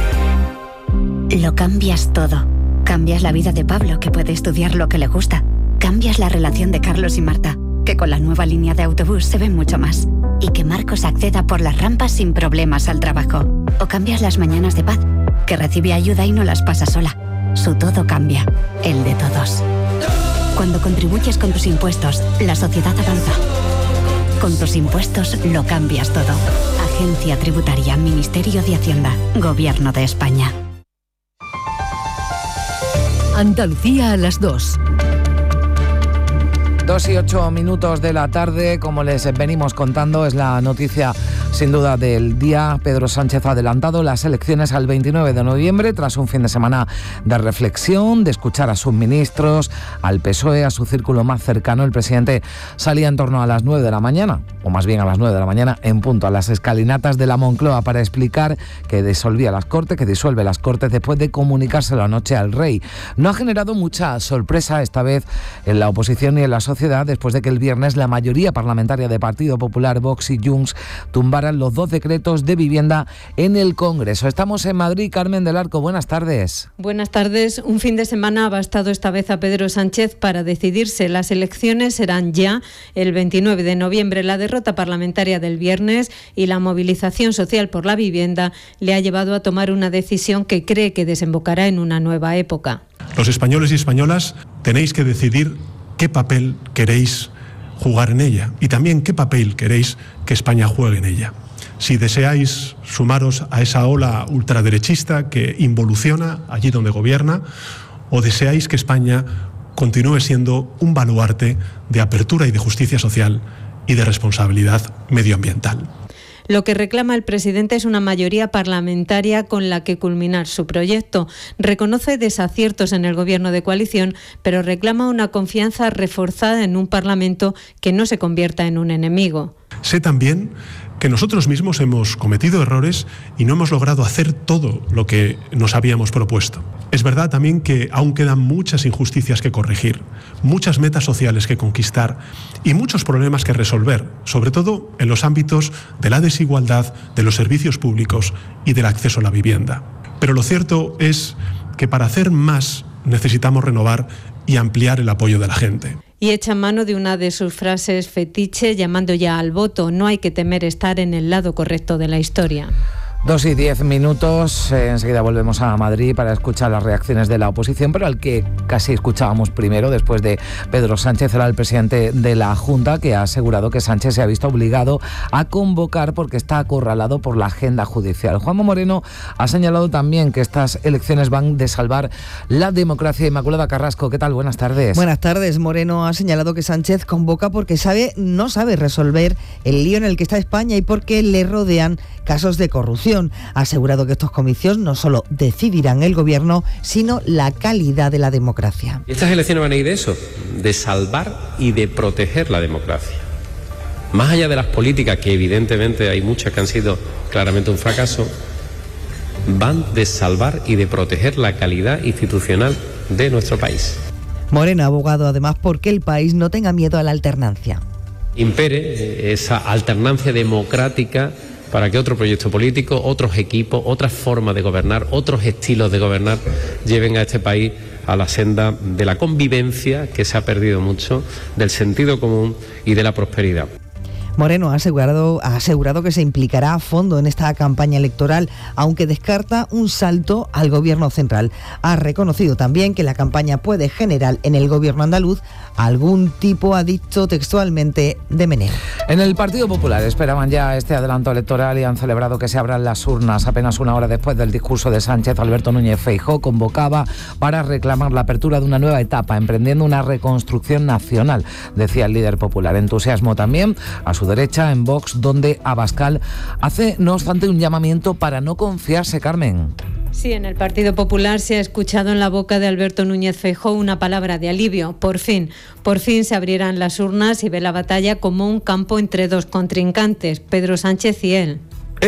Lo cambias todo. Cambias la vida de Pablo, que puede estudiar lo que le gusta. Cambias la relación de Carlos y Marta, que con la nueva línea de autobús se ven mucho más. Y que Marcos acceda por las rampas sin problemas al trabajo. O cambias las mañanas de Paz, que recibe ayuda y no las pasa sola. Su todo cambia, el de todos. Cuando contribuyes con tus impuestos, la sociedad avanza. Con tus impuestos lo cambias todo. Agencia Tributaria, Ministerio de Hacienda, Gobierno de España. Andalucía a las dos. Dos y ocho minutos de la tarde, como les venimos contando, es la noticia sin duda del día. Pedro Sánchez ha adelantado las elecciones al veintinueve de noviembre tras un fin de semana de reflexión, de escuchar a sus ministros, al P S O E, a su círculo más cercano. El presidente salía en torno a las nueve de la mañana, o más bien a las nueve de la mañana, en punto a las escalinatas de la Moncloa para explicar que disolvía las Cortes, que disuelve las Cortes después de comunicárselo anoche al rey. No ha generado mucha sorpresa esta vez en la oposición y en la sociedad, después de que el viernes la mayoría parlamentaria de Partido Popular, Vox y Junts tumbaran los dos decretos de vivienda en el Congreso. Estamos en Madrid. Carmen del Arco, buenas tardes. Buenas tardes. Un fin de semana ha bastado esta vez a Pedro Sánchez para decidirse. Las elecciones serán ya el veintinueve de noviembre. La derrota parlamentaria del viernes y la movilización social por la vivienda le ha llevado a tomar una decisión que cree que desembocará en una nueva época. Los españoles y españolas tenéis que decidir qué papel queréis jugar en ella y también qué papel queréis que España juegue en ella. Si deseáis sumaros a esa ola ultraderechista que involuciona allí donde gobierna, o deseáis que España continúe siendo un baluarte de apertura y de justicia social y de responsabilidad medioambiental. Lo que reclama el presidente es una mayoría parlamentaria con la que culminar su proyecto. Reconoce desaciertos en el gobierno de coalición, pero reclama una confianza reforzada en un Parlamento que no se convierta en un enemigo. Sé también que nosotros mismos hemos cometido errores y no hemos logrado hacer todo lo que nos habíamos propuesto. Es verdad también que aún quedan muchas injusticias que corregir, muchas metas sociales que conquistar y muchos problemas que resolver, sobre todo en los ámbitos de la desigualdad, de los servicios públicos y del acceso a la vivienda. Pero lo cierto es que para hacer más necesitamos renovar y ampliar el apoyo de la gente. Y echa mano de una de sus frases fetiche, llamando ya al voto. No hay que temer estar en el lado correcto de la historia. Dos y diez minutos, eh, enseguida volvemos a Madrid para escuchar las reacciones de la oposición, pero al que casi escuchábamos primero, después de Pedro Sánchez, era el presidente de la Junta, que ha asegurado que Sánchez se ha visto obligado a convocar porque está acorralado por la agenda judicial. Juanma Moreno ha señalado también que estas elecciones van de salvar la democracia. Inmaculada Carrasco, ¿qué tal? Buenas tardes. Buenas tardes. Moreno ha señalado que Sánchez convoca porque sabe, no sabe resolver el lío en el que está España y porque le rodean casos de corrupción. Ha asegurado que estos comicios no solo decidirán el gobierno, sino la calidad de la democracia. Y estas elecciones van a ir de eso, de salvar y de proteger la democracia. Más allá de las políticas, que evidentemente hay muchas que han sido claramente un fracaso, van de salvar y de proteger la calidad institucional de nuestro país. Moreno ha abogado además porque el país no tenga miedo a la alternancia. Impere esa alternancia democrática para que otro proyecto político, otros equipos, otras formas de gobernar, otros estilos de gobernar lleven a este país a la senda de la convivencia, que se ha perdido mucho, del sentido común y de la prosperidad. Moreno ha asegurado, ha asegurado que se implicará a fondo en esta campaña electoral, aunque descarta un salto al gobierno central. Ha reconocido también que la campaña puede generar en el gobierno andaluz algún tipo, ha dicho textualmente, de meneo. En el Partido Popular esperaban ya este adelanto electoral y han celebrado que se abran las urnas apenas una hora después del discurso de Sánchez. Alberto Núñez Feijóo convocaba para reclamar la apertura de una nueva etapa, emprendiendo una reconstrucción nacional, decía el líder popular. Entusiasmo también a su derecha en Vox, donde Abascal hace, no obstante, un llamamiento para no confiarse, Carmen. Sí, en el Partido Popular se ha escuchado en la boca de Alberto Núñez Feijóo una palabra de alivio. Por fin, por fin se abrirán las urnas y ve la batalla como un campo entre dos contrincantes, Pedro Sánchez y él.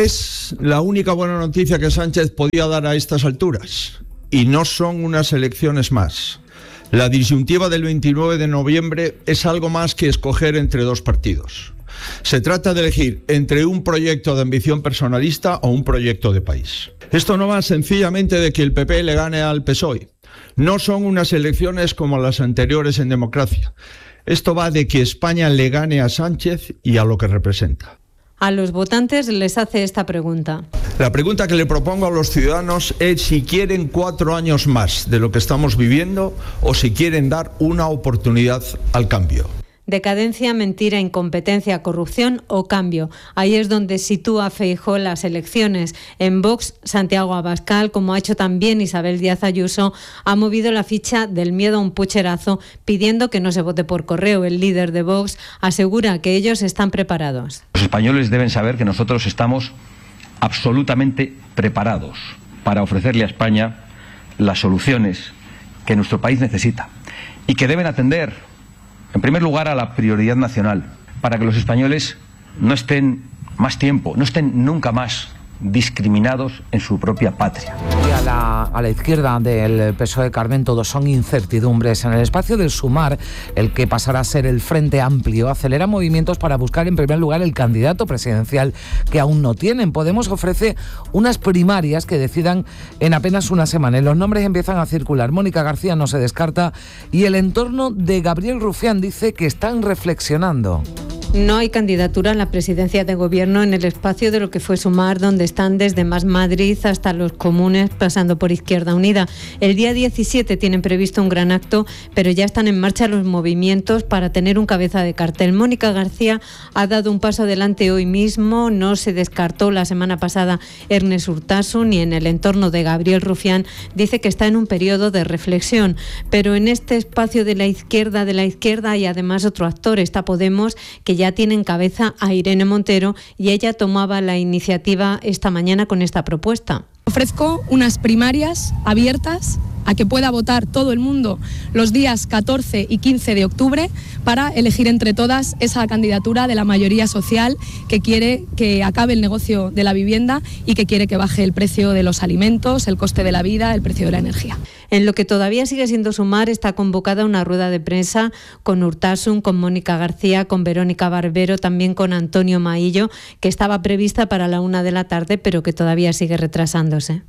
Es la única buena noticia que Sánchez podía dar a estas alturas. Y no son unas elecciones más. La disyuntiva del veintinueve de noviembre es algo más que escoger entre dos partidos. Se trata de elegir entre un proyecto de ambición personalista o un proyecto de país. Esto no va sencillamente de que el P P le gane al P S O E. No son unas elecciones como las anteriores en democracia. Esto va de que España le gane a Sánchez y a lo que representa. A los votantes les hace esta pregunta. La pregunta que le propongo a los ciudadanos es si quieren cuatro años más de lo que estamos viviendo o si quieren dar una oportunidad al cambio. Decadencia, mentira, incompetencia, corrupción o cambio. Ahí es donde sitúa Feijóo las elecciones. En Vox, Santiago Abascal, como ha hecho también Isabel Díaz Ayuso, ha movido la ficha del miedo a un pucherazo, pidiendo que no se vote por correo. El líder de Vox asegura que ellos están preparados. Los españoles deben saber que nosotros estamos absolutamente preparados para ofrecerle a España las soluciones que nuestro país necesita y que deben atender, en primer lugar, a la prioridad nacional, para que los españoles no estén más tiempo, no estén nunca más discriminados en su propia patria. Y a la, a la izquierda del P S O E, Carmen, todos son incertidumbres. En el espacio del Sumar, el que pasará a ser el Frente Amplio, acelera movimientos para buscar en primer lugar el candidato presidencial que aún no tienen. Podemos ofrece unas primarias que decidan en apenas una semana. Y los nombres empiezan a circular. Mónica García no se descarta y el entorno de Gabriel Rufián dice que están reflexionando. No hay candidatura a la presidencia de gobierno en el espacio de lo que fue Sumar, donde están desde Más Madrid hasta los comunes, pasando por Izquierda Unida. El día diecisiete tienen previsto un gran acto, pero ya están en marcha los movimientos para tener un cabeza de cartel. Mónica García ha dado un paso adelante hoy mismo. No se descartó la semana pasada Ernest Urtasun, y en el entorno de Gabriel Rufián dice que está en un periodo de reflexión. Pero en este espacio de la izquierda de la izquierda hay además otro actor, está Podemos, que ya tiene en cabeza a Irene Montero, y ella tomaba la iniciativa esta mañana con esta propuesta. Ofrezco unas primarias abiertas a que pueda votar todo el mundo los días catorce y quince de octubre para elegir entre todas esa candidatura de la mayoría social que quiere que acabe el negocio de la vivienda y que quiere que baje el precio de los alimentos, el coste de la vida, el precio de la energía. En lo que todavía sigue siendo Sumar, está convocada una rueda de prensa con Urtasun, con Mónica García, con Verónica Barbero, también con Antonio Maillo, que estaba prevista para la una de la tarde, pero que todavía sigue retrasándose.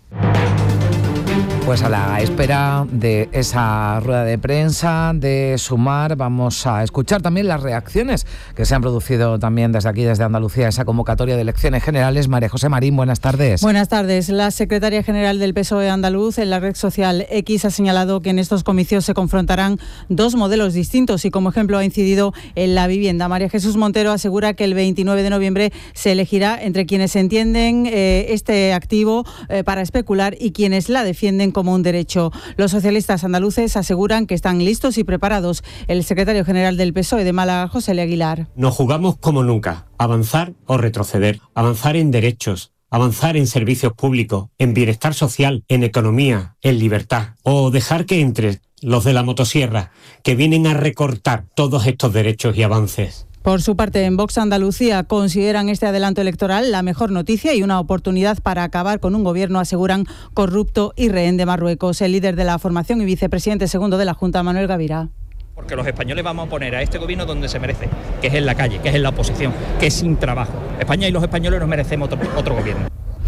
Pues a la espera de esa rueda de prensa de Sumar, vamos a escuchar también las reacciones que se han producido también desde aquí, desde Andalucía, esa convocatoria de elecciones generales. María José Marín, buenas tardes. Buenas tardes. La secretaria general del P S O E andaluz en la red social X ha señalado que en estos comicios se confrontarán dos modelos distintos y como ejemplo ha incidido en la vivienda. María Jesús Montero asegura que el veintinueve de noviembre se elegirá entre quienes entienden eh, este activo eh, para especular y quienes la defienden como un derecho. Los socialistas andaluces aseguran que están listos y preparados. El secretario general del P S O E de Málaga, José L. Aguilar. Nos jugamos como nunca, avanzar o retroceder, avanzar en derechos, avanzar en servicios públicos, en bienestar social, en economía, en libertad, o dejar que entre los de la motosierra, que vienen a recortar todos estos derechos y avances. Por su parte, en Vox Andalucía consideran este adelanto electoral la mejor noticia y una oportunidad para acabar con un gobierno, aseguran, corrupto y rehén de Marruecos. El líder de la formación y vicepresidente segundo de la Junta, Manuel Gavirá. Porque los españoles vamos a poner a este gobierno donde se merece, que es en la calle, que es en la oposición, que es sin trabajo. España y los españoles nos merecemos otro, otro gobierno.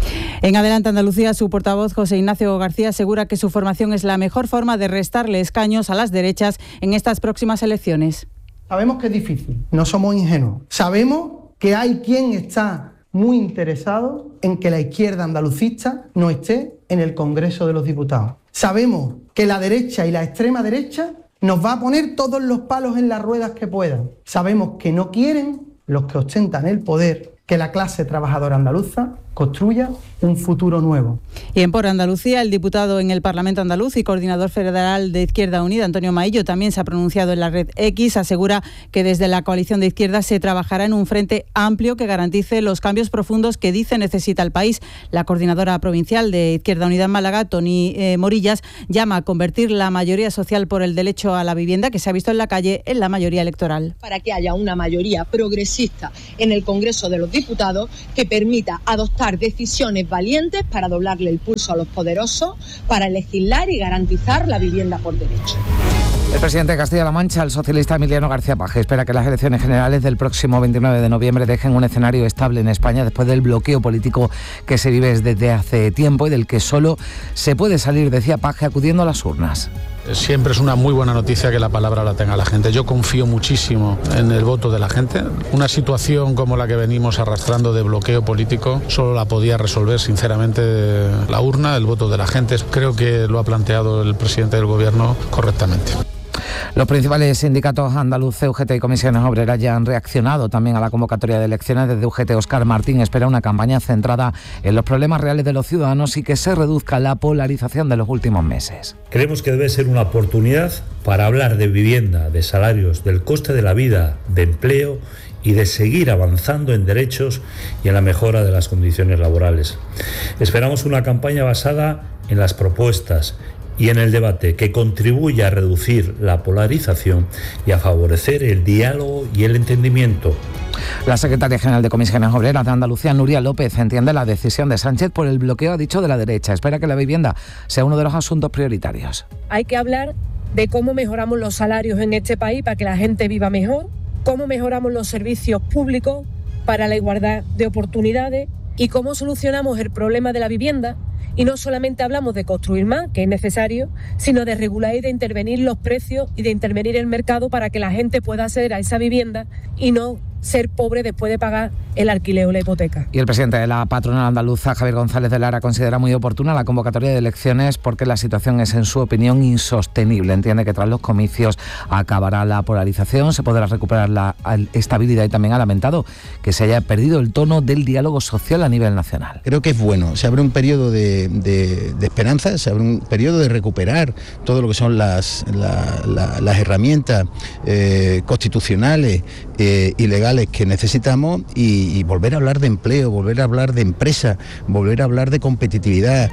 En Adelante Andalucía, su portavoz José Ignacio García asegura que su formación es la mejor forma de restarle escaños a las derechas en estas próximas elecciones. Sabemos que es difícil, no somos ingenuos. Sabemos que hay quien está muy interesado en que la izquierda andalucista no esté en el Congreso de los Diputados. Sabemos que la derecha y la extrema derecha nos va a poner todos los palos en las ruedas que puedan. Sabemos que no quieren los que ostentan el poder que la clase trabajadora andaluza construya un futuro nuevo. Y en Por Andalucía, el diputado en el Parlamento andaluz y coordinador federal de Izquierda Unida, Antonio Maillo, también se ha pronunciado en la red X. Asegura que desde la coalición de izquierdas se trabajará en un frente amplio que garantice los cambios profundos que dice necesita el país. La coordinadora provincial de Izquierda Unida en Málaga, Toni eh, Morillas, llama a convertir la mayoría social por el derecho a la vivienda que se ha visto en la calle en la mayoría electoral. Para que haya una mayoría progresista en el Congreso de los Diputados que permita adoptar decisiones valientes para doblarle el pulso a los poderosos, para legislar y garantizar la vivienda por derecho. El presidente de Castilla-La Mancha, el socialista Emiliano García Paje, espera que las elecciones generales del próximo veintinueve de noviembre dejen un escenario estable en España después del bloqueo político que se vive desde hace tiempo y del que solo se puede salir, decía Paje, acudiendo a las urnas. Siempre es una muy buena noticia que la palabra la tenga la gente. Yo confío muchísimo en el voto de la gente. Una situación como la que venimos arrastrando de bloqueo político solo la podía resolver sinceramente la urna, el voto de la gente. Creo que lo ha planteado el presidente del gobierno correctamente. Los principales sindicatos andaluces, U G T y Comisiones Obreras ya han reaccionado también a la convocatoria de elecciones. Desde U G T, Óscar Martín espera una campaña centrada en los problemas reales de los ciudadanos y que se reduzca la polarización de los últimos meses. Creemos que debe ser una oportunidad para hablar de vivienda, de salarios, del coste de la vida, de empleo y de seguir avanzando en derechos y en la mejora de las condiciones laborales. Esperamos una campaña basada en las propuestas y en el debate que contribuya a reducir la polarización y a favorecer el diálogo y el entendimiento. La secretaria general de Comisiones Obreras de Andalucía, Nuria López, entiende la decisión de Sánchez por el bloqueo, ha dicho, de la derecha. Espera que la vivienda sea uno de los asuntos prioritarios. Hay que hablar de cómo mejoramos los salarios en este país para que la gente viva mejor, cómo mejoramos los servicios públicos para la igualdad de oportunidades y cómo solucionamos el problema de la vivienda. Y no solamente hablamos de construir más, que es necesario, sino de regular y de intervenir los precios y de intervenir el mercado para que la gente pueda acceder a esa vivienda y no ser pobre después de pagar el alquiler o la hipoteca. Y el presidente de la patronal andaluza, Javier González de Lara, considera muy oportuna la convocatoria de elecciones porque la situación es, en su opinión, insostenible. Entiende que tras los comicios acabará la polarización, se podrá recuperar la estabilidad y también ha lamentado que se haya perdido el tono del diálogo social a nivel nacional. Creo que es bueno, se abre un periodo de, de, de esperanza, se abre un periodo de recuperar todo lo que son las, la, la, las herramientas eh, constitucionales eh, y legales que necesitamos y, y volver a hablar de empleo, volver a hablar de empresa, volver a hablar de competitividad.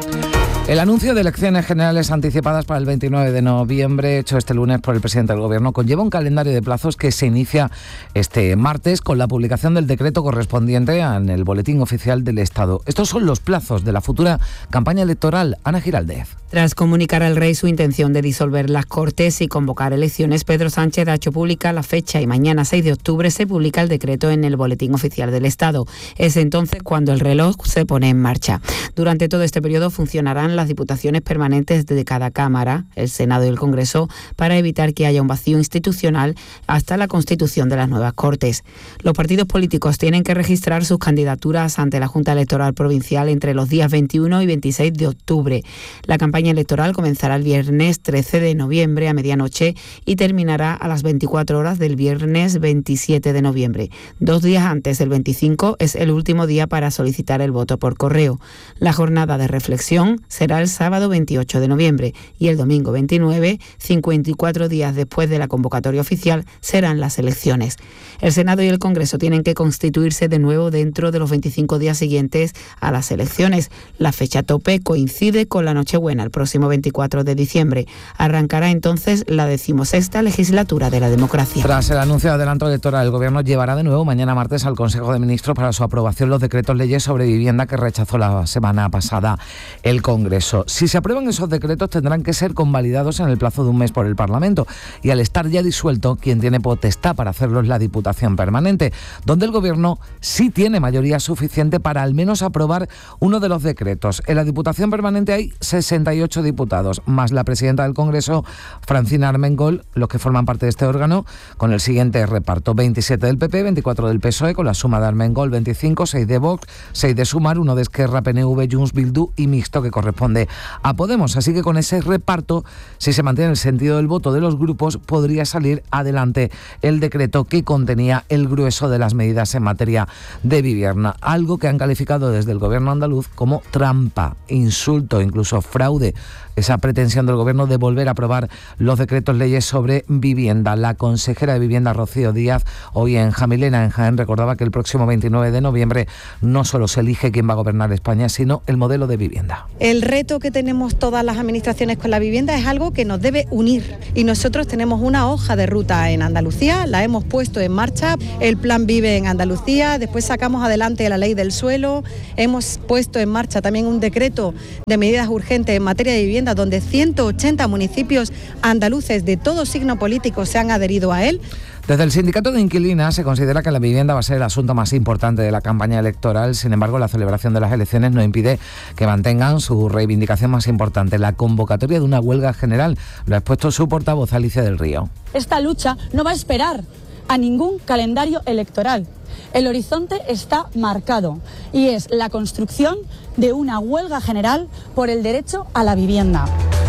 El anuncio de elecciones generales anticipadas para el veintinueve de noviembre, hecho este lunes por el presidente del Gobierno, conlleva un calendario de plazos que se inicia este martes con la publicación del decreto correspondiente en el Boletín Oficial del Estado. Estos son los plazos de la futura campaña electoral. Ana Giraldez. Tras comunicar al rey su intención de disolver las Cortes y convocar elecciones, Pedro Sánchez ha hecho pública la fecha y mañana, seis de octubre, se publica el decreto en el Boletín Oficial del Estado. Es entonces cuando el reloj se pone en marcha. Durante todo este periodo funcionarán las diputaciones permanentes de cada Cámara, el Senado y el Congreso, para evitar que haya un vacío institucional hasta la constitución de las nuevas Cortes. Los partidos políticos tienen que registrar sus candidaturas ante la Junta Electoral Provincial entre los días veintiuno y veintiséis de octubre. La campaña electoral comenzará el viernes trece de noviembre a medianoche y terminará a las veinticuatro horas del viernes veintisiete de noviembre. Dos días antes del veinticinco es el último día para solicitar el voto por correo. La jornada de reflexión será el sábado veintiocho de noviembre y el domingo veintinueve, cincuenta y cuatro días después de la convocatoria oficial, serán las elecciones. El Senado y el Congreso tienen que constituirse de nuevo dentro de los veinticinco días siguientes a las elecciones. La fecha tope coincide con la Nochebuena, el próximo veinticuatro de diciembre. Arrancará entonces la decimosexta legislatura de la democracia. Tras el anuncio de adelanto electoral, el Gobierno llevará de nuevo mañana martes al Consejo de Ministros para su aprobación los decretos leyes sobre vivienda que rechazó la semana pasada el Congreso. Congreso. Si se aprueban esos decretos tendrán que ser convalidados en el plazo de un mes por el Parlamento y al estar ya disuelto, quien tiene potestad para hacerlo es la Diputación Permanente, donde el Gobierno sí tiene mayoría suficiente para al menos aprobar uno de los decretos. En la Diputación Permanente hay sesenta y ocho diputados, más la presidenta del Congreso, Francina Armengol, los que forman parte de este órgano, con el siguiente reparto: veintisiete del P P, veinticuatro del P S O E, con la suma de Armengol veinticinco, seis de Vox, seis de Sumar, uno de Esquerra, P N V, Junts, Bildu y Mixto, que corresponde a Podemos. Así que con ese reparto, si se mantiene el sentido del voto de los grupos, podría salir adelante el decreto que contenía el grueso de las medidas en materia de vivienda, algo que han calificado desde el Gobierno andaluz como trampa, insulto, incluso fraude, esa pretensión del Gobierno de volver a aprobar los decretos leyes sobre vivienda. La consejera de Vivienda, Rocío Díaz, hoy en Jamilena, en Jaén, recordaba que el próximo veintinueve de noviembre no solo se elige quién va a gobernar España, sino el modelo de vivienda. El reto que tenemos todas las administraciones con la vivienda es algo que nos debe unir y nosotros tenemos una hoja de ruta en Andalucía, la hemos puesto en marcha, el Plan Vive en Andalucía, después sacamos adelante la Ley del Suelo, hemos puesto en marcha también un decreto de medidas urgentes en materia de vivienda donde ciento ochenta municipios andaluces de todo signo político se han adherido a él. Desde el sindicato de inquilinas se considera que la vivienda va a ser el asunto más importante de la campaña electoral. Sin embargo, la celebración de las elecciones no impide que mantengan su reivindicación más importante, la convocatoria de una huelga general. Lo ha expuesto su portavoz, Alicia del Río. Esta lucha no va a esperar a ningún calendario electoral. El horizonte está marcado y es la construcción de una huelga general por el derecho a la vivienda.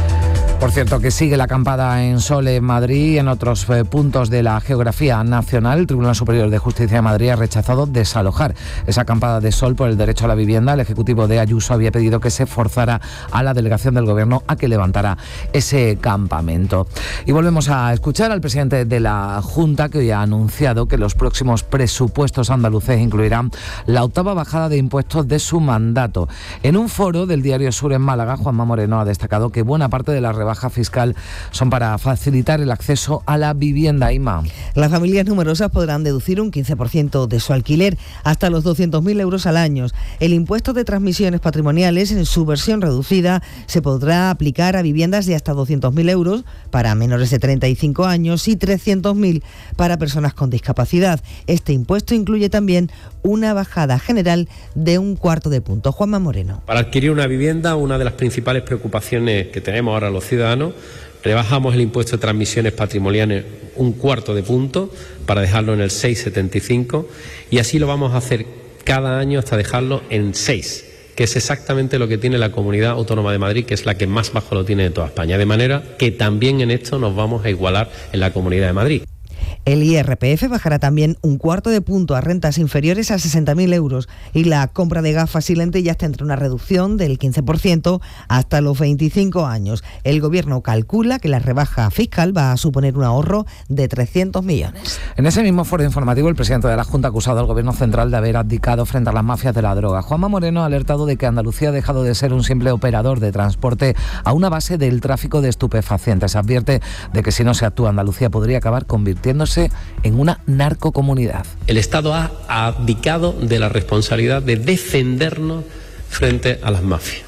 Por cierto, que sigue la acampada en Sole, en Madrid, y en otros eh, puntos de la geografía nacional. El Tribunal Superior de Justicia de Madrid ha rechazado desalojar esa acampada de Sol por el derecho a la vivienda. El Ejecutivo de Ayuso había pedido que se forzara a la delegación del Gobierno a que levantara ese campamento. Y volvemos a escuchar al presidente de la Junta, que hoy ha anunciado que los próximos presupuestos andaluces incluirán la octava bajada de impuestos de su mandato. En un foro del Diario Sur en Málaga, Juanma Moreno ha destacado que buena parte de la rebaja fiscal son para facilitar el acceso a la vivienda. Ima. Las familias numerosas podrán deducir un quince por ciento de su alquiler hasta los doscientos mil euros al año. El impuesto de transmisiones patrimoniales, en su versión reducida, se podrá aplicar a viviendas de hasta doscientos mil euros para menores de treinta y cinco años y trescientos mil para personas con discapacidad. Este impuesto incluye también una bajada general de un cuarto de punto. Juanma Moreno. Para adquirir una vivienda, una de las principales preocupaciones que tenemos ahora los ciudadanos, rebajamos el impuesto de transmisiones patrimoniales un cuarto de punto para dejarlo en el seis coma setenta y cinco y así lo vamos a hacer cada año hasta dejarlo en seis, que es exactamente lo que tiene la Comunidad Autónoma de Madrid, que es la que más bajo lo tiene de toda España. De manera que también en esto nos vamos a igualar en la Comunidad de Madrid. El I R P F bajará también un cuarto de punto a rentas inferiores a sesenta mil euros y la compra de gafas y lentillas tendrá una reducción del quince por ciento hasta los veinticinco años. El Gobierno calcula que la rebaja fiscal va a suponer un ahorro de trescientos millones. En ese mismo foro informativo, el presidente de la Junta ha acusado al Gobierno central de haber abdicado frente a las mafias de la droga. Juanma Moreno ha alertado de que Andalucía ha dejado de ser un simple operador de transporte a una base del tráfico de estupefacientes. Advierte de que si no se actúa, Andalucía podría acabar convirtiéndose en una narcocomunidad. El Estado ha abdicado de la responsabilidad de defendernos frente a las mafias.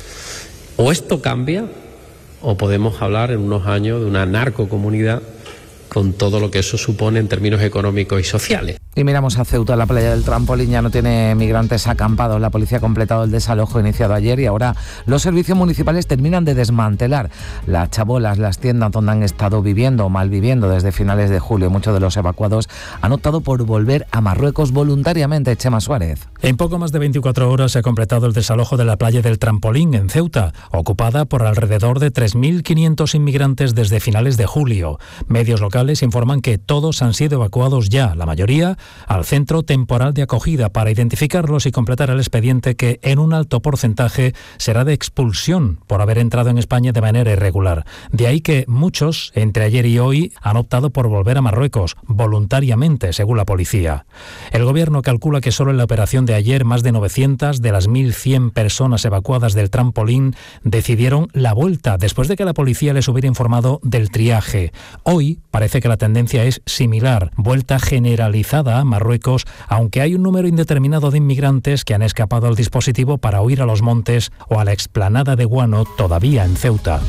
O esto cambia, o podemos hablar en unos años de una narcocomunidad con todo lo que eso supone en términos económicos y sociales. Y miramos a Ceuta. La playa del Trampolín ya no tiene migrantes acampados. La policía ha completado el desalojo iniciado ayer y ahora los servicios municipales terminan de desmantelar las chabolas, las tiendas donde han estado viviendo o malviviendo desde finales de julio. Muchos de los evacuados han optado por volver a Marruecos voluntariamente. Chema Suárez. En poco más de veinticuatro horas se ha completado el desalojo de la playa del Trampolín en Ceuta, ocupada por alrededor de tres mil quinientos inmigrantes desde finales de julio. Medios locales informan que todos han sido evacuados ya, la mayoría al centro temporal de acogida, para identificarlos y completar el expediente, que en un alto porcentaje será de expulsión por haber entrado en España de manera irregular. De ahí que muchos, entre ayer y hoy, han optado por volver a Marruecos voluntariamente, según la policía. El gobierno calcula que solo en la operación de ayer más de novecientas de las mil cien personas evacuadas del Trampolín decidieron la vuelta después de que la policía les hubiera informado del triaje. Hoy parece que la tendencia es similar, vuelta generalizada Granada, Marruecos, aunque hay un número indeterminado de inmigrantes que han escapado al dispositivo para huir a los montes o a la explanada de Guano, todavía en Ceuta.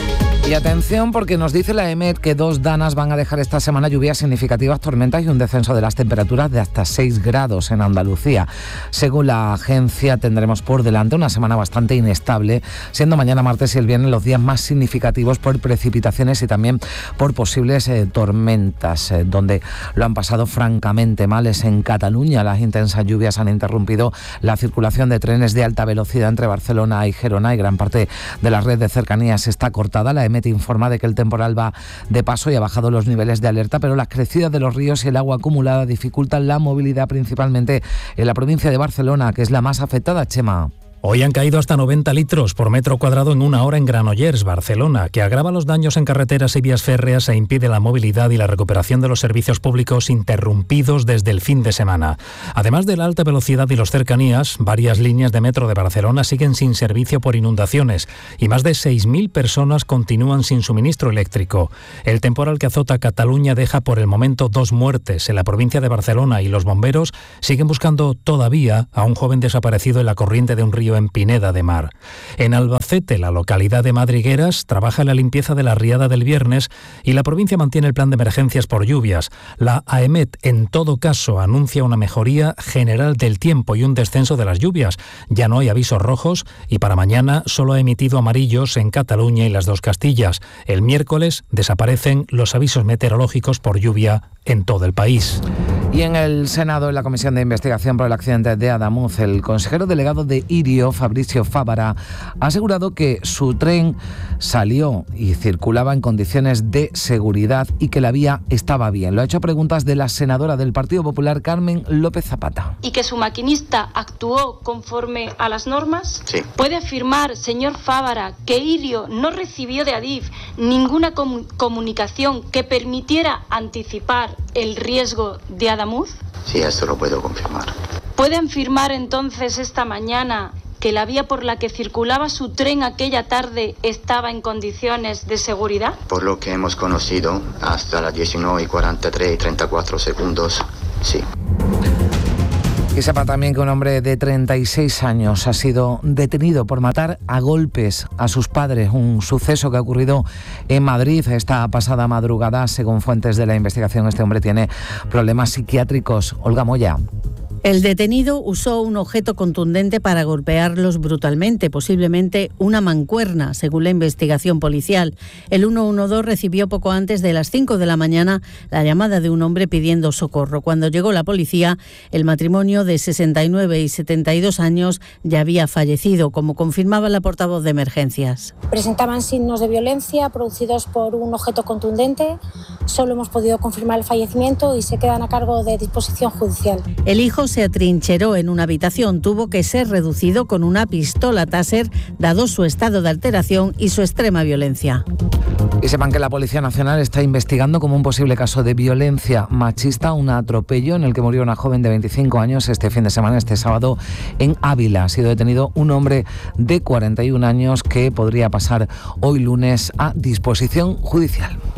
Y atención, porque nos dice la EMET que dos danas van a dejar esta semana lluvias significativas, tormentas y un descenso de las temperaturas de hasta seis grados en Andalucía. Según la agencia, tendremos por delante una semana bastante inestable, siendo mañana martes y el viernes los días más significativos por precipitaciones y también por posibles eh, tormentas, eh, donde lo han pasado francamente mal es en Cataluña. Las intensas lluvias han interrumpido la circulación de trenes de alta velocidad entre Barcelona y Gerona y gran parte de la red de cercanías está cortada. La EMET informa de que el temporal va de paso y ha bajado los niveles de alerta, pero las crecidas de los ríos y el agua acumulada dificultan la movilidad principalmente en la provincia de Barcelona, que es la más afectada. Chema. Hoy han caído hasta noventa litros por metro cuadrado en una hora en Granollers, Barcelona, que agrava los daños en carreteras y vías férreas e impide la movilidad y la recuperación de los servicios públicos interrumpidos desde el fin de semana. Además de la alta velocidad y los cercanías, varias líneas de metro de Barcelona siguen sin servicio por inundaciones y más de seis mil personas continúan sin suministro eléctrico. El temporal que azota Cataluña deja por el momento dos muertes en la provincia de Barcelona y los bomberos siguen buscando todavía a un joven desaparecido en la corriente de un río en Pineda de Mar. En Albacete, la localidad de Madrigueras, trabaja en la limpieza de la riada del viernes y la provincia mantiene el plan de emergencias por lluvias. La AEMET, en todo caso, anuncia una mejoría general del tiempo y un descenso de las lluvias. Ya no hay avisos rojos y para mañana solo ha emitido amarillos en Cataluña y las dos Castillas. El miércoles desaparecen los avisos meteorológicos por lluvia en todo el país. Y en el Senado, en la Comisión de Investigación por el accidente de Adamuz, el consejero delegado de Irio, Fabricio Fávara, ha asegurado que su tren salió y circulaba en condiciones de seguridad y que la vía estaba bien. Lo ha hecho a preguntas de la senadora del Partido Popular, Carmen López Zapata. ¿Y que su maquinista actuó conforme a las normas? Sí. ¿Puede afirmar, señor Fávara, que Irio no recibió de Adif ninguna com- comunicación que permitiera anticipar el riesgo de Adamuz? Sí, esto lo puedo confirmar. ¿Puede afirmar entonces esta mañana que la vía por la que circulaba su tren aquella tarde estaba en condiciones de seguridad? Por lo que hemos conocido, hasta las diecinueve y cuarenta y tres y treinta y cuatro segundos, sí. Y sepa también que un hombre de treinta y seis años ha sido detenido por matar a golpes a sus padres, un suceso que ha ocurrido en Madrid esta pasada madrugada. Según fuentes de la investigación, este hombre tiene problemas psiquiátricos. Olga Moya. El detenido usó un objeto contundente para golpearlos brutalmente, posiblemente una mancuerna, según la investigación policial. El ciento doce recibió poco antes de las cinco de la mañana la llamada de un hombre pidiendo socorro. Cuando llegó la policía, el matrimonio de sesenta y nueve y setenta y dos años ya había fallecido, como confirmaba la portavoz de emergencias. Presentaban signos de violencia producidos por un objeto contundente. Solo hemos podido confirmar el fallecimiento y se quedan a cargo de disposición judicial. El hijo se atrincheró en una habitación, tuvo que ser reducido con una pistola Taser, dado su estado de alteración y su extrema violencia. Y sepan que la Policía Nacional está investigando como un posible caso de violencia machista un atropello en el que murió una joven de veinticinco años este fin de semana, este sábado, en Ávila. Ha sido detenido un hombre de cuarenta y un años que podría pasar hoy lunes a disposición judicial.